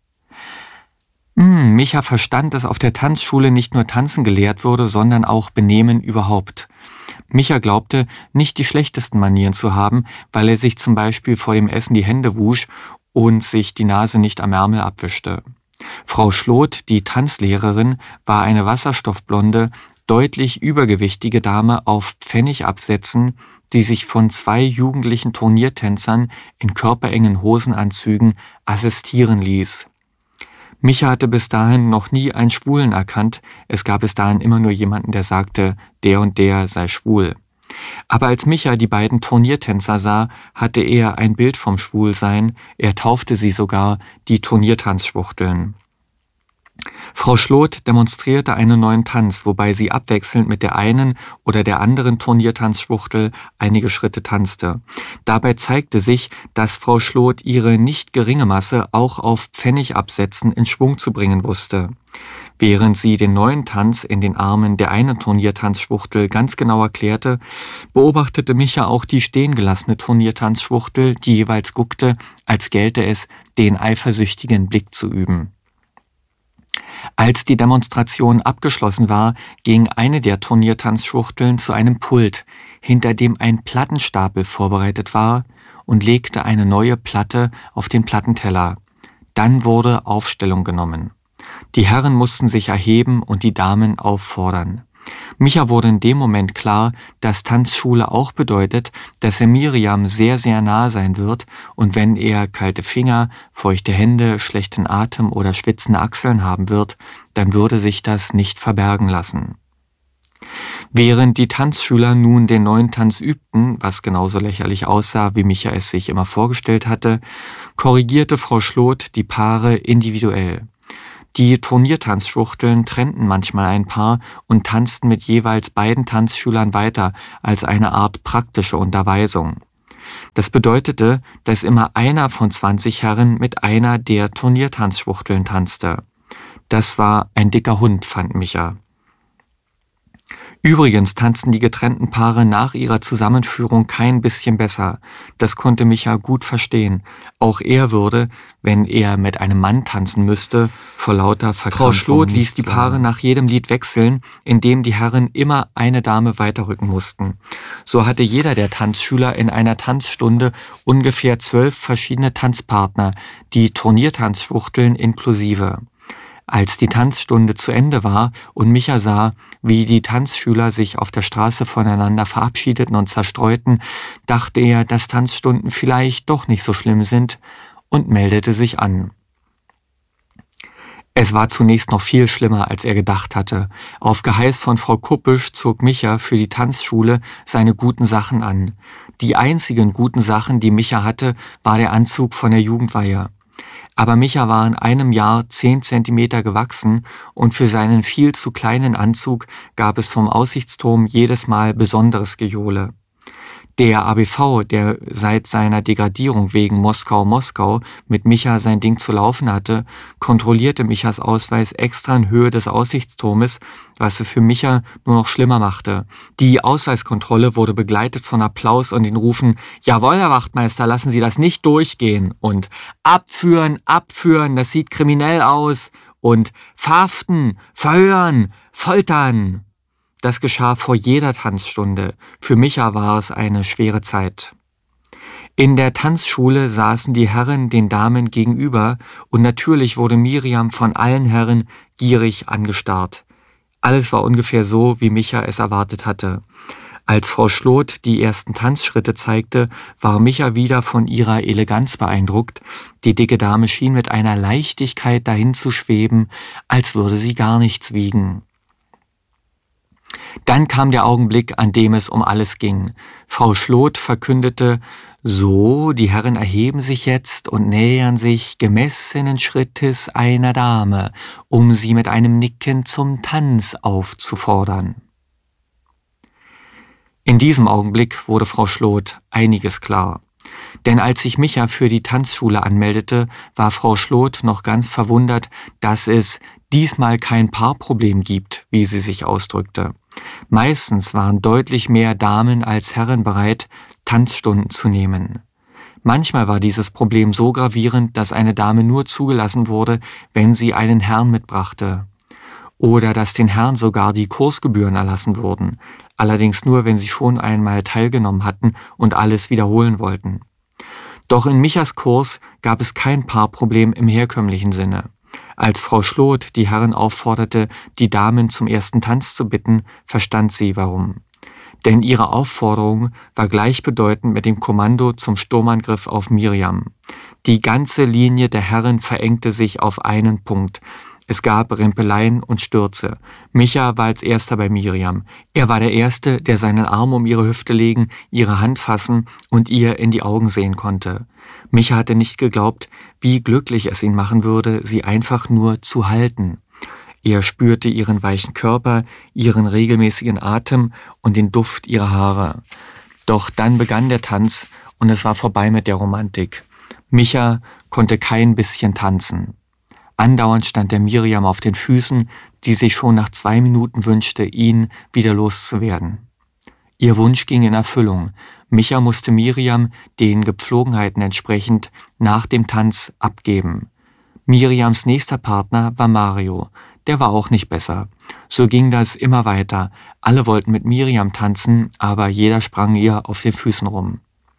Micha verstand, dass auf der Tanzschule nicht nur Tanzen gelehrt wurde, sondern auch Benehmen überhaupt. Micha glaubte, nicht die schlechtesten Manieren zu haben, weil er sich zum Beispiel vor dem Essen die Hände wusch und sich die Nase nicht am Ärmel abwischte. Frau Schloth, die Tanzlehrerin, war eine wasserstoffblonde, deutlich übergewichtige Dame auf Pfennigabsätzen, die sich von 2 jugendlichen Turniertänzern in körperengen Hosenanzügen assistieren ließ. Micha hatte bis dahin noch nie einen Schwulen erkannt, es gab bis dahin immer nur jemanden, der sagte, der und der sei schwul. Aber als Micha die beiden Turniertänzer sah, hatte er ein Bild vom Schwulsein, er taufte sie sogar die Turniertanzschwuchteln. Frau Schloth demonstrierte einen neuen Tanz, wobei sie abwechselnd mit der einen oder der anderen Turniertanzschwuchtel einige Schritte tanzte. Dabei zeigte sich, dass Frau Schloth ihre nicht geringe Masse auch auf Pfennigabsätzen in Schwung zu bringen wusste. Während sie den neuen Tanz in den Armen der einen Turniertanzschwuchtel ganz genau erklärte, beobachtete Micha auch die stehen gelassene Turniertanzschwuchtel, die jeweils guckte, als gelte es, den eifersüchtigen Blick zu üben. Als die Demonstration abgeschlossen war, ging eine der Turniertanzschwuchteln zu einem Pult, hinter dem ein Plattenstapel vorbereitet war, und legte eine neue Platte auf den Plattenteller. Dann wurde Aufstellung genommen. Die Herren mussten sich erheben und die Damen auffordern. Micha wurde in dem Moment klar, dass Tanzschule auch bedeutet, dass er Miriam sehr, sehr nahe sein wird und wenn er kalte Finger, feuchte Hände, schlechten Atem oder schwitzende Achseln haben wird, dann würde sich das nicht verbergen lassen. Während die Tanzschüler nun den neuen Tanz übten, was genauso lächerlich aussah, wie Micha es sich immer vorgestellt hatte, korrigierte Frau Schloth die Paare individuell. Die Turniertanzschwuchteln trennten manchmal ein Paar und tanzten mit jeweils beiden Tanzschülern weiter als eine Art praktische Unterweisung. Das bedeutete, dass immer einer von 20 Herren mit einer der Turniertanzschwuchteln tanzte. Das war ein dicker Hund, fand Micha. Übrigens tanzten die getrennten Paare nach ihrer Zusammenführung kein bisschen besser. Das konnte Micha gut verstehen. Auch er würde, wenn er mit einem Mann tanzen müsste, vor lauter Verkrampfung. Frau Schlot ließ die Paare nach jedem Lied wechseln, indem die Herren immer eine Dame weiterrücken mussten. So hatte jeder der Tanzschüler in einer Tanzstunde ungefähr 12 verschiedene Tanzpartner, die Turniertanzschwuchteln inklusive. Als die Tanzstunde zu Ende war und Micha sah, wie die Tanzschüler sich auf der Straße voneinander verabschiedeten und zerstreuten, dachte er, dass Tanzstunden vielleicht doch nicht so schlimm sind und meldete sich an. Es war zunächst noch viel schlimmer, als er gedacht hatte. Auf Geheiß von Frau Kuppisch zog Micha für die Tanzschule seine guten Sachen an. Die einzigen guten Sachen, die Micha hatte, war der Anzug von der Jugendweihe. Aber Micha war in einem Jahr 10 Zentimeter gewachsen und für seinen viel zu kleinen Anzug gab es vom Aussichtsturm jedes Mal besonderes Gejohle. Der ABV, der seit seiner Degradierung wegen Moskau mit Micha sein Ding zu laufen hatte, kontrollierte Michas Ausweis extra in Höhe des Aussichtsturmes, was es für Micha nur noch schlimmer machte. Die Ausweiskontrolle wurde begleitet von Applaus und den Rufen »Jawohl, Herr Wachtmeister, lassen Sie das nicht durchgehen« und »Abführen, abführen, das sieht kriminell aus« und »Verhaften, verhören, foltern«. Das geschah vor jeder Tanzstunde. Für Micha war es eine schwere Zeit. In der Tanzschule saßen die Herren den Damen gegenüber und natürlich wurde Miriam von allen Herren gierig angestarrt. Alles war ungefähr so, wie Micha es erwartet hatte. Als Frau Schlot die ersten Tanzschritte zeigte, war Micha wieder von ihrer Eleganz beeindruckt. Die dicke Dame schien mit einer Leichtigkeit dahin zu schweben, als würde sie gar nichts wiegen. Dann kam der Augenblick, an dem es um alles ging. Frau Schlot verkündete, so, die Herren erheben sich jetzt und nähern sich gemessenen Schrittes einer Dame, um sie mit einem Nicken zum Tanz aufzufordern. In diesem Augenblick wurde Frau Schlot einiges klar. Denn als sich Micha für die Tanzschule anmeldete, war Frau Schlot noch ganz verwundert, dass es diesmal kein Paarproblem gibt, wie sie sich ausdrückte. Meistens waren deutlich mehr Damen als Herren bereit, Tanzstunden zu nehmen. Manchmal war dieses Problem so gravierend, dass eine Dame nur zugelassen wurde, wenn sie einen Herrn mitbrachte. Oder dass den Herren sogar die Kursgebühren erlassen wurden, allerdings nur, wenn sie schon einmal teilgenommen hatten und alles wiederholen wollten. Doch in Michas Kurs gab es kein Paarproblem im herkömmlichen Sinne. Als Frau Schlot die Herren aufforderte, die Damen zum ersten Tanz zu bitten, verstand sie, warum. Denn ihre Aufforderung war gleichbedeutend mit dem Kommando zum Sturmangriff auf Miriam. Die ganze Linie der Herren verengte sich auf einen Punkt. Es gab Rempeleien und Stürze. Micha war als erster bei Miriam. Er war der Erste, der seinen Arm um ihre Hüfte legen, ihre Hand fassen und ihr in die Augen sehen konnte. Micha hatte nicht geglaubt, wie glücklich es ihn machen würde, sie einfach nur zu halten. Er spürte ihren weichen Körper, ihren regelmäßigen Atem und den Duft ihrer Haare. Doch dann begann der Tanz und es war vorbei mit der Romantik. Micha konnte kein bisschen tanzen. Andauernd stand der Miriam auf den Füßen, die sich schon nach 2 Minuten wünschte, ihn wieder loszuwerden. Ihr Wunsch ging in Erfüllung. Micha musste Miriam, den Gepflogenheiten entsprechend, nach dem Tanz abgeben. Miriams nächster Partner war Mario. Der war auch nicht besser. So ging das immer weiter. Alle wollten mit Miriam tanzen, aber jeder sprang ihr auf den Füßen rum.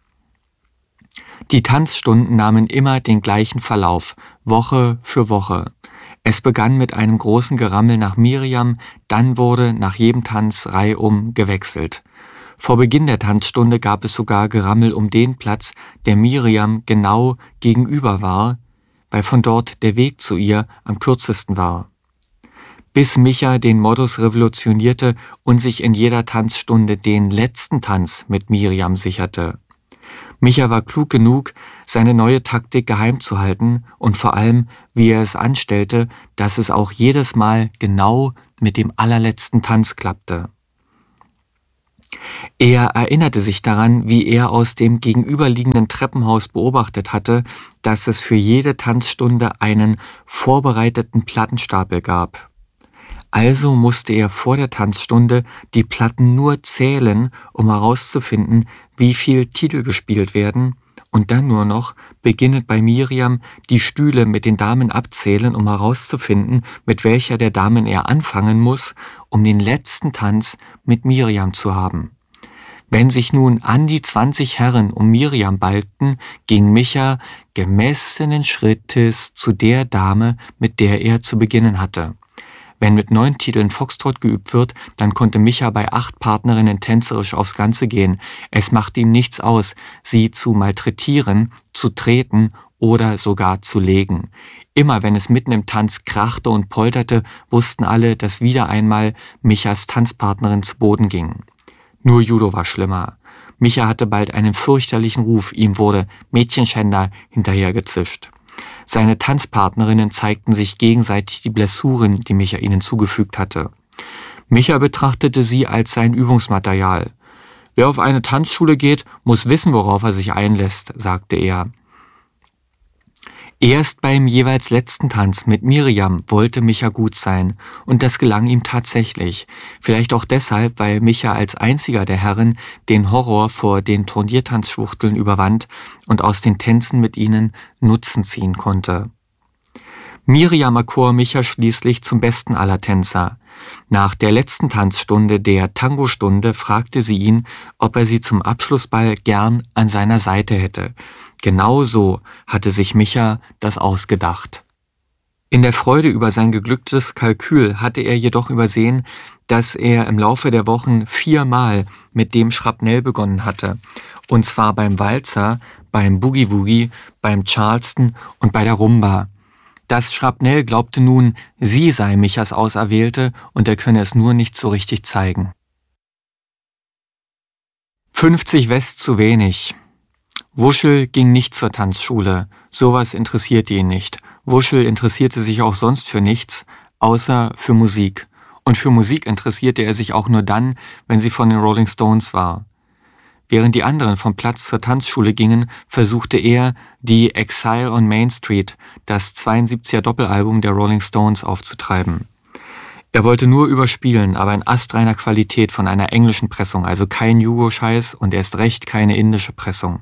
Die Tanzstunden nahmen immer den gleichen Verlauf, Woche für Woche. Es begann mit einem großen Gerammel nach Miriam, dann wurde nach jedem Tanz reihum gewechselt. Vor Beginn der Tanzstunde gab es sogar Gerammel um den Platz, der Miriam genau gegenüber war, weil von dort der Weg zu ihr am kürzesten war. Bis Micha den Modus revolutionierte und sich in jeder Tanzstunde den letzten Tanz mit Miriam sicherte. Micha war klug genug, seine neue Taktik geheim zu halten und vor allem, wie er es anstellte, dass es auch jedes Mal genau mit dem allerletzten Tanz klappte. Er erinnerte sich daran, wie er aus dem gegenüberliegenden Treppenhaus beobachtet hatte, dass es für jede Tanzstunde einen vorbereiteten Plattenstapel gab. Also musste er vor der Tanzstunde die Platten nur zählen, um herauszufinden, wie viel Titel gespielt werden, und dann nur noch, beginnend bei Miriam, die Stühle mit den Damen abzählen, um herauszufinden, mit welcher der Damen er anfangen muss, um den letzten Tanz mit Miriam zu haben. Wenn sich nun an die 20 Herren um Miriam balgten, ging Micha gemessenen Schrittes zu der Dame, mit der er zu beginnen hatte. Wenn mit 9 Titeln Foxtrot geübt wird, dann konnte Micha bei 8 Partnerinnen tänzerisch aufs Ganze gehen. Es machte ihm nichts aus, sie zu malträtieren, zu treten oder sogar zu legen. Immer wenn es mitten im Tanz krachte und polterte, wussten alle, dass wieder einmal Michas Tanzpartnerin zu Boden ging. Nur Judo war schlimmer. Micha hatte bald einen fürchterlichen Ruf, ihm wurde Mädchenschänder hinterhergezischt. Seine Tanzpartnerinnen zeigten sich gegenseitig die Blessuren, die Micha ihnen zugefügt hatte. Micha betrachtete sie als sein Übungsmaterial. Wer auf eine Tanzschule geht, muss wissen, worauf er sich einlässt, sagte er. Erst beim jeweils letzten Tanz mit Miriam wollte Micha gut sein, und das gelang ihm tatsächlich. Vielleicht auch deshalb, weil Micha als einziger der Herren den Horror vor den Turniertanzschwuchteln überwand und aus den Tänzen mit ihnen Nutzen ziehen konnte. Miriam erkor Micha schließlich zum besten aller Tänzer. Nach der letzten Tanzstunde, der Tango-Stunde, fragte sie ihn, ob er sie zum Abschlussball gern an seiner Seite hätte. Genau so hatte sich Micha das ausgedacht. In der Freude über sein geglücktes Kalkül hatte er jedoch übersehen, dass er im Laufe der Wochen 4-mal mit dem Schrapnell begonnen hatte. Und zwar beim Walzer, beim Boogie-Woogie, beim Charleston und bei der Rumba. Das Schrapnell glaubte nun, sie sei Michas Auserwählte und er könne es nur nicht so richtig zeigen. 50 West zu wenig. Wuschel ging nicht zur Tanzschule. Sowas interessierte ihn nicht. Wuschel interessierte sich auch sonst für nichts, außer für Musik. Und für Musik interessierte er sich auch nur dann, wenn sie von den Rolling Stones war. Während die anderen vom Platz zur Tanzschule gingen, versuchte er, die Exile on Main Street, das 72er Doppelalbum der Rolling Stones, aufzutreiben. Er wollte nur überspielen, aber in astreiner Qualität von einer englischen Pressung, also kein Jugo-Scheiß und erst recht keine indische Pressung.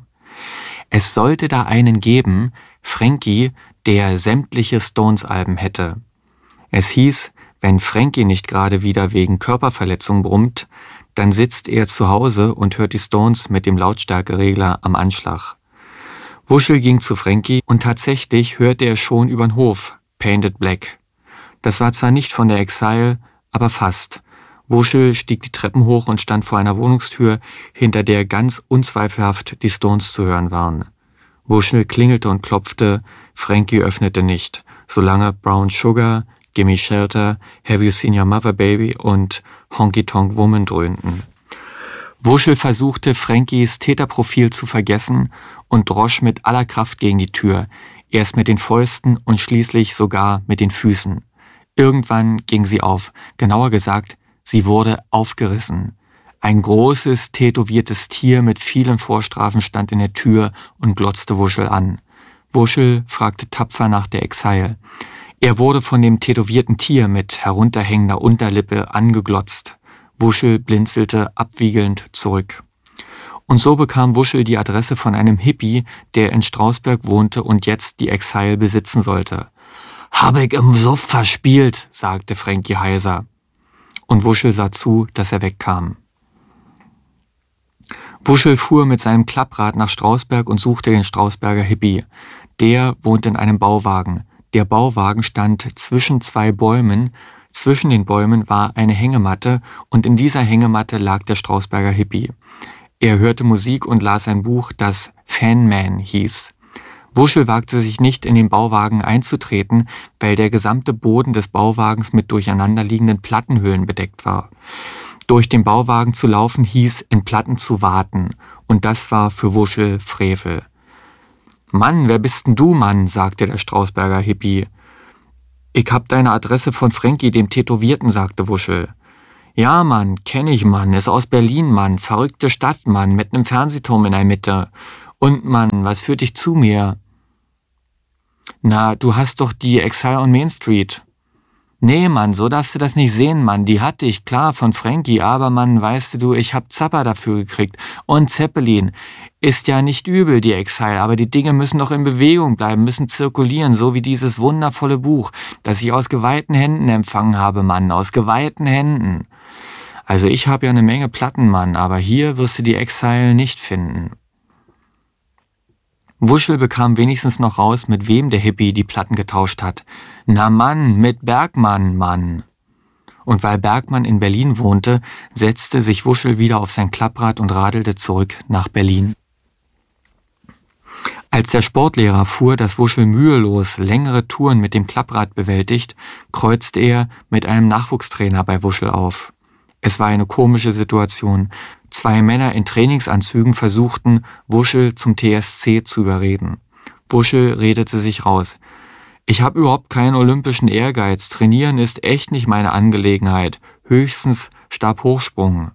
Es sollte da einen geben, Frankie, der sämtliche Stones-Alben hätte. Es hieß, wenn Frankie nicht gerade wieder wegen Körperverletzung brummt, dann sitzt er zu Hause und hört die Stones mit dem Lautstärkeregler am Anschlag. Wuschel ging zu Frankie und tatsächlich hörte er schon übern Hof Painted Black. Das war zwar nicht von der Exile, aber fast. Wuschel stieg die Treppen hoch und stand vor einer Wohnungstür, hinter der ganz unzweifelhaft die Stones zu hören waren. Wuschel klingelte und klopfte, Frankie öffnete nicht, solange Brown Sugar, Gimme Shelter, Have You Seen Your Mother Baby und Honky Tonk Woman dröhnten. Wuschel versuchte, Frankies Täterprofil zu vergessen und drosch mit aller Kraft gegen die Tür, erst mit den Fäusten und schließlich sogar mit den Füßen. Irgendwann ging sie auf, genauer gesagt, sie wurde aufgerissen. Ein großes, tätowiertes Tier mit vielen Vorstrafen stand in der Tür und glotzte Wuschel an. Wuschel fragte tapfer nach der Exile. Er wurde von dem tätowierten Tier mit herunterhängender Unterlippe angeglotzt. Wuschel blinzelte abwiegelnd zurück. Und so bekam Wuschel die Adresse von einem Hippie, der in Strausberg wohnte und jetzt die Exile besitzen sollte. »Habe ich im Suff verspielt«, sagte Frankie heiser. Und Wuschel sah zu, dass er wegkam. Wuschel fuhr mit seinem Klapprad nach Strausberg und suchte den Strausberger Hippie. Der wohnte in einem Bauwagen. Der Bauwagen stand zwischen 2 Bäumen. Zwischen den Bäumen war eine Hängematte und in dieser Hängematte lag der Strausberger Hippie. Er hörte Musik und las ein Buch, das Fan Man hieß. Wuschel wagte sich nicht, in den Bauwagen einzutreten, weil der gesamte Boden des Bauwagens mit durcheinanderliegenden Plattenhüllen bedeckt war. Durch den Bauwagen zu laufen hieß, in Platten zu warten, und das war für Wuschel Frevel. »Mann, wer bist denn du, Mann?«, sagte der Strausberger Hippie. »Ich hab deine Adresse von Frankie, dem Tätowierten«, sagte Wuschel. »Ja, Mann, kenn ich, Mann, ist aus Berlin, Mann, verrückte Stadt, Mann, mit nem Fernsehturm in der Mitte. Und, Mann, was führt dich zu mir?« »Na, du hast doch die Exile on Main Street.« »Nee, Mann, so darfst du das nicht sehen, Mann. Die hatte ich, klar, von Frankie, aber, Mann, weißt du, ich hab Zappa dafür gekriegt. Und Zeppelin. Ist ja nicht übel, die Exile, aber die Dinge müssen doch in Bewegung bleiben, müssen zirkulieren, so wie dieses wundervolle Buch, das ich aus geweihten Händen empfangen habe, Mann, aus geweihten Händen. Also ich habe ja eine Menge Platten, Mann, aber hier wirst du die Exile nicht finden.« Wuschel bekam wenigstens noch raus, mit wem der Hippie die Platten getauscht hat. »Na Mann, mit Bergmann, Mann!« Und weil Bergmann in Berlin wohnte, setzte sich Wuschel wieder auf sein Klapprad und radelte zurück nach Berlin. Als der Sportlehrer fuhr, dass Wuschel mühelos längere Touren mit dem Klapprad bewältigt, kreuzte er mit einem Nachwuchstrainer bei Wuschel auf. Es war eine komische Situation. 2 Männer in Trainingsanzügen versuchten, Wuschel zum TSC zu überreden. Wuschel redete sich raus. »Ich habe überhaupt keinen olympischen Ehrgeiz. Trainieren ist echt nicht meine Angelegenheit. Höchstens Stabhochsprung.«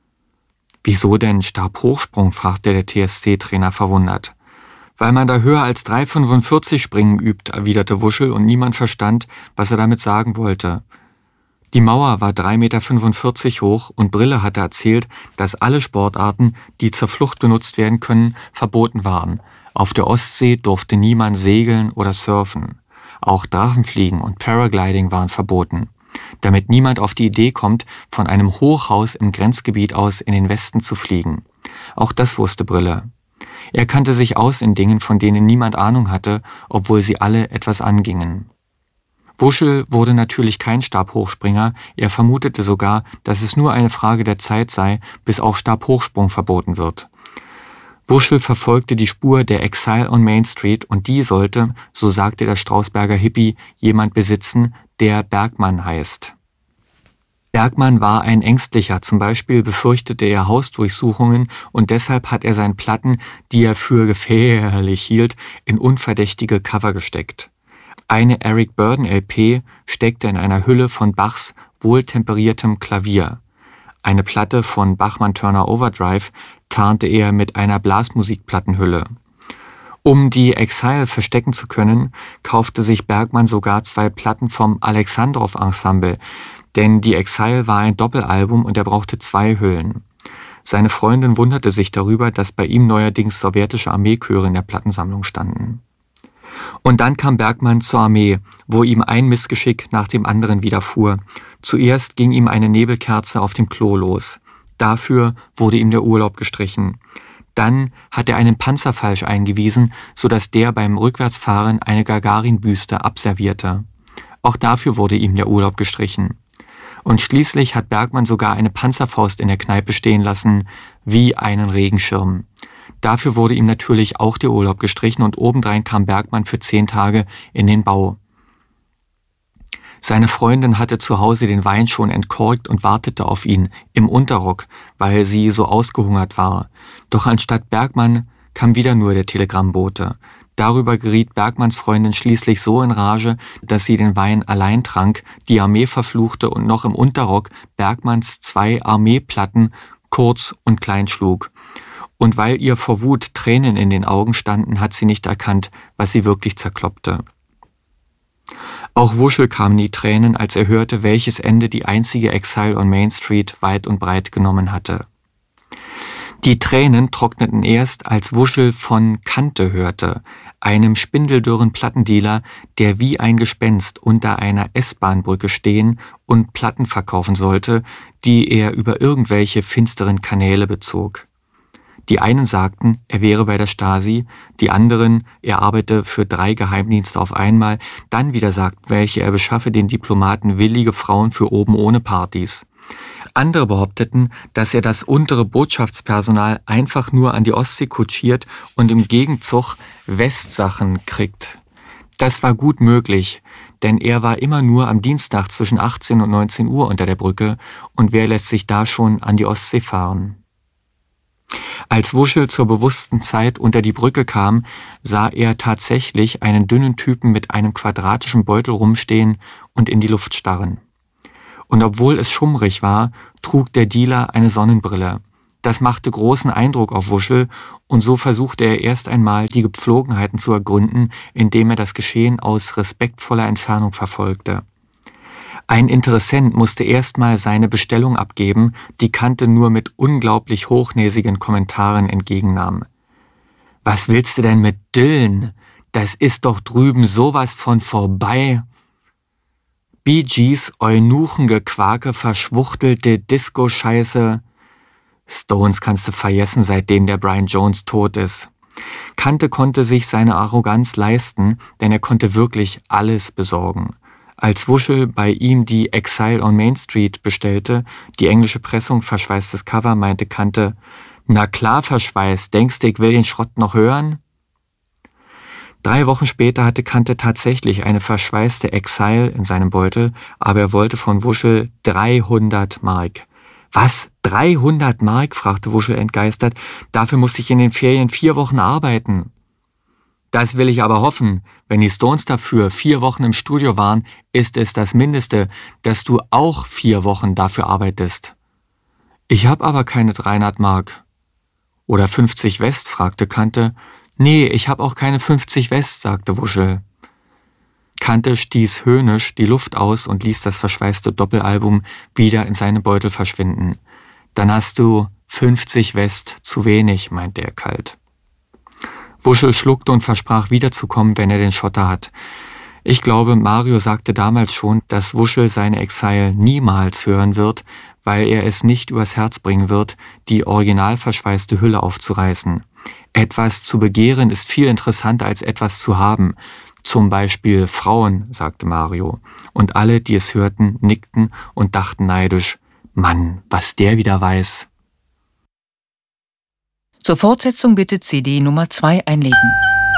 »Wieso denn Stabhochsprung?«, fragte der TSC-Trainer verwundert. »Weil man da höher als 3,45 springen übt«, erwiderte Wuschel, und niemand verstand, was er damit sagen wollte. Die Mauer war 3,45 Meter hoch und Brille hatte erzählt, dass alle Sportarten, die zur Flucht benutzt werden können, verboten waren. Auf der Ostsee durfte niemand segeln oder surfen. Auch Drachenfliegen und Paragliding waren verboten. Damit niemand auf die Idee kommt, von einem Hochhaus im Grenzgebiet aus in den Westen zu fliegen. Auch das wusste Brille. Er kannte sich aus in Dingen, von denen niemand Ahnung hatte, obwohl sie alle etwas angingen. Wuschel wurde natürlich kein Stabhochspringer, er vermutete sogar, dass es nur eine Frage der Zeit sei, bis auch Stabhochsprung verboten wird. Wuschel verfolgte die Spur der Exile on Main Street und die sollte, so sagte der Strausberger Hippie, jemand besitzen, der Bergmann heißt. Bergmann war ein Ängstlicher, zum Beispiel befürchtete er Hausdurchsuchungen und deshalb hat er seine Platten, die er für gefährlich hielt, in unverdächtige Cover gesteckt. Eine Eric Burdon LP steckte in einer Hülle von Bachs wohltemperiertem Klavier. Eine Platte von Bachmann-Turner Overdrive tarnte er mit einer Blasmusikplattenhülle. Um die Exile verstecken zu können, kaufte sich Bergmann sogar 2 Platten vom Alexandrow-Ensemble, denn die Exile war ein Doppelalbum und er brauchte 2 Hüllen. Seine Freundin wunderte sich darüber, dass bei ihm neuerdings sowjetische Armeechöre in der Plattensammlung standen. Und dann kam Bergmann zur Armee, wo ihm ein Missgeschick nach dem anderen widerfuhr. Zuerst ging ihm eine Nebelkerze auf dem Klo los. Dafür wurde ihm der Urlaub gestrichen. Dann hat er einen Panzer falsch eingewiesen, sodass der beim Rückwärtsfahren eine Gagarin-Büste abservierte. Auch dafür wurde ihm der Urlaub gestrichen. Und schließlich hat Bergmann sogar eine Panzerfaust in der Kneipe stehen lassen, wie einen Regenschirm. Dafür wurde ihm natürlich auch der Urlaub gestrichen und obendrein kam Bergmann für 10 Tage in den Bau. Seine Freundin hatte zu Hause den Wein schon entkorkt und wartete auf ihn im Unterrock, weil sie so ausgehungert war. Doch anstatt Bergmann kam wieder nur der Telegrammbote. Darüber geriet Bergmanns Freundin schließlich so in Rage, dass sie den Wein allein trank, die Armee verfluchte und noch im Unterrock Bergmanns 2 Armeeplatten kurz und klein schlug. Und weil ihr vor Wut Tränen in den Augen standen, hat sie nicht erkannt, was sie wirklich zerkloppte. Auch Wuschel kamen die Tränen, als er hörte, welches Ende die einzige Exile on Main Street weit und breit genommen hatte. Die Tränen trockneten erst, als Wuschel von Kante hörte, einem spindeldürren Plattendealer, der wie ein Gespenst unter einer S-Bahn-Brücke stehen und Platten verkaufen sollte, die er über irgendwelche finsteren Kanäle bezog. Die einen sagten, er wäre bei der Stasi, die anderen, er arbeite für 3 Geheimdienste auf einmal, dann wieder sagten welche, er beschaffe den Diplomaten willige Frauen für oben ohne Partys. Andere behaupteten, dass er das untere Botschaftspersonal einfach nur an die Ostsee kutschiert und im Gegenzug Westsachen kriegt. Das war gut möglich, denn er war immer nur am Dienstag zwischen 18 und 19 Uhr unter der Brücke und wer lässt sich da schon an die Ostsee fahren? Als Wuschel zur bewussten Zeit unter die Brücke kam, sah er tatsächlich einen dünnen Typen mit einem quadratischen Beutel rumstehen und in die Luft starren. Und obwohl es schummrig war, trug der Dealer eine Sonnenbrille. Das machte großen Eindruck auf Wuschel, und so versuchte er erst einmal, die Gepflogenheiten zu ergründen, indem er das Geschehen aus respektvoller Entfernung verfolgte. Ein Interessent musste erstmal seine Bestellung abgeben, die Kante nur mit unglaublich hochnäsigen Kommentaren entgegennahm. »Was willst du denn mit Dylan? Das ist doch drüben sowas von vorbei!« Bee Gees, Eunuchengequake, verschwuchtelte Disco-Scheiße. Stones kannst du vergessen, seitdem der Brian Jones tot ist. Kante konnte sich seine Arroganz leisten, denn er konnte wirklich alles besorgen. Als Wuschel bei ihm die Exile on Main Street bestellte, die englische Pressung verschweißtes Cover, meinte Kante, »Na klar verschweißt, denkst du, ich will den Schrott noch hören?« 3 Wochen später hatte Kante tatsächlich eine verschweißte Exile in seinem Beutel, aber er wollte von Wuschel 300 Mark. »Was? 300 Mark?« fragte Wuschel entgeistert. »Dafür musste ich in den Ferien 4 Wochen arbeiten.« »Das will ich aber hoffen. Wenn die Stones dafür 4 Wochen im Studio waren, ist es das Mindeste, dass du auch 4 Wochen dafür arbeitest.« »Ich habe aber keine 300 Mark.« »Oder 50 West?« fragte Kante. »Nee, ich habe auch keine 50 West«, sagte Wuschel. Kante stieß höhnisch die Luft aus und ließ das verschweißte Doppelalbum wieder in seinen Beutel verschwinden. »Dann hast du 50 West zu wenig«, meinte er kalt. Wuschel schluckte und versprach wiederzukommen, wenn er den Schotter hat. Ich glaube, Mario sagte damals schon, dass Wuschel seine Exile niemals hören wird, weil er es nicht übers Herz bringen wird, die original verschweißte Hülle aufzureißen. Etwas zu begehren ist viel interessanter als etwas zu haben. Zum Beispiel Frauen, sagte Mario. Und alle, die es hörten, nickten und dachten neidisch, Mann, was der wieder weiß. Zur Fortsetzung bitte CD Nummer 2 einlegen.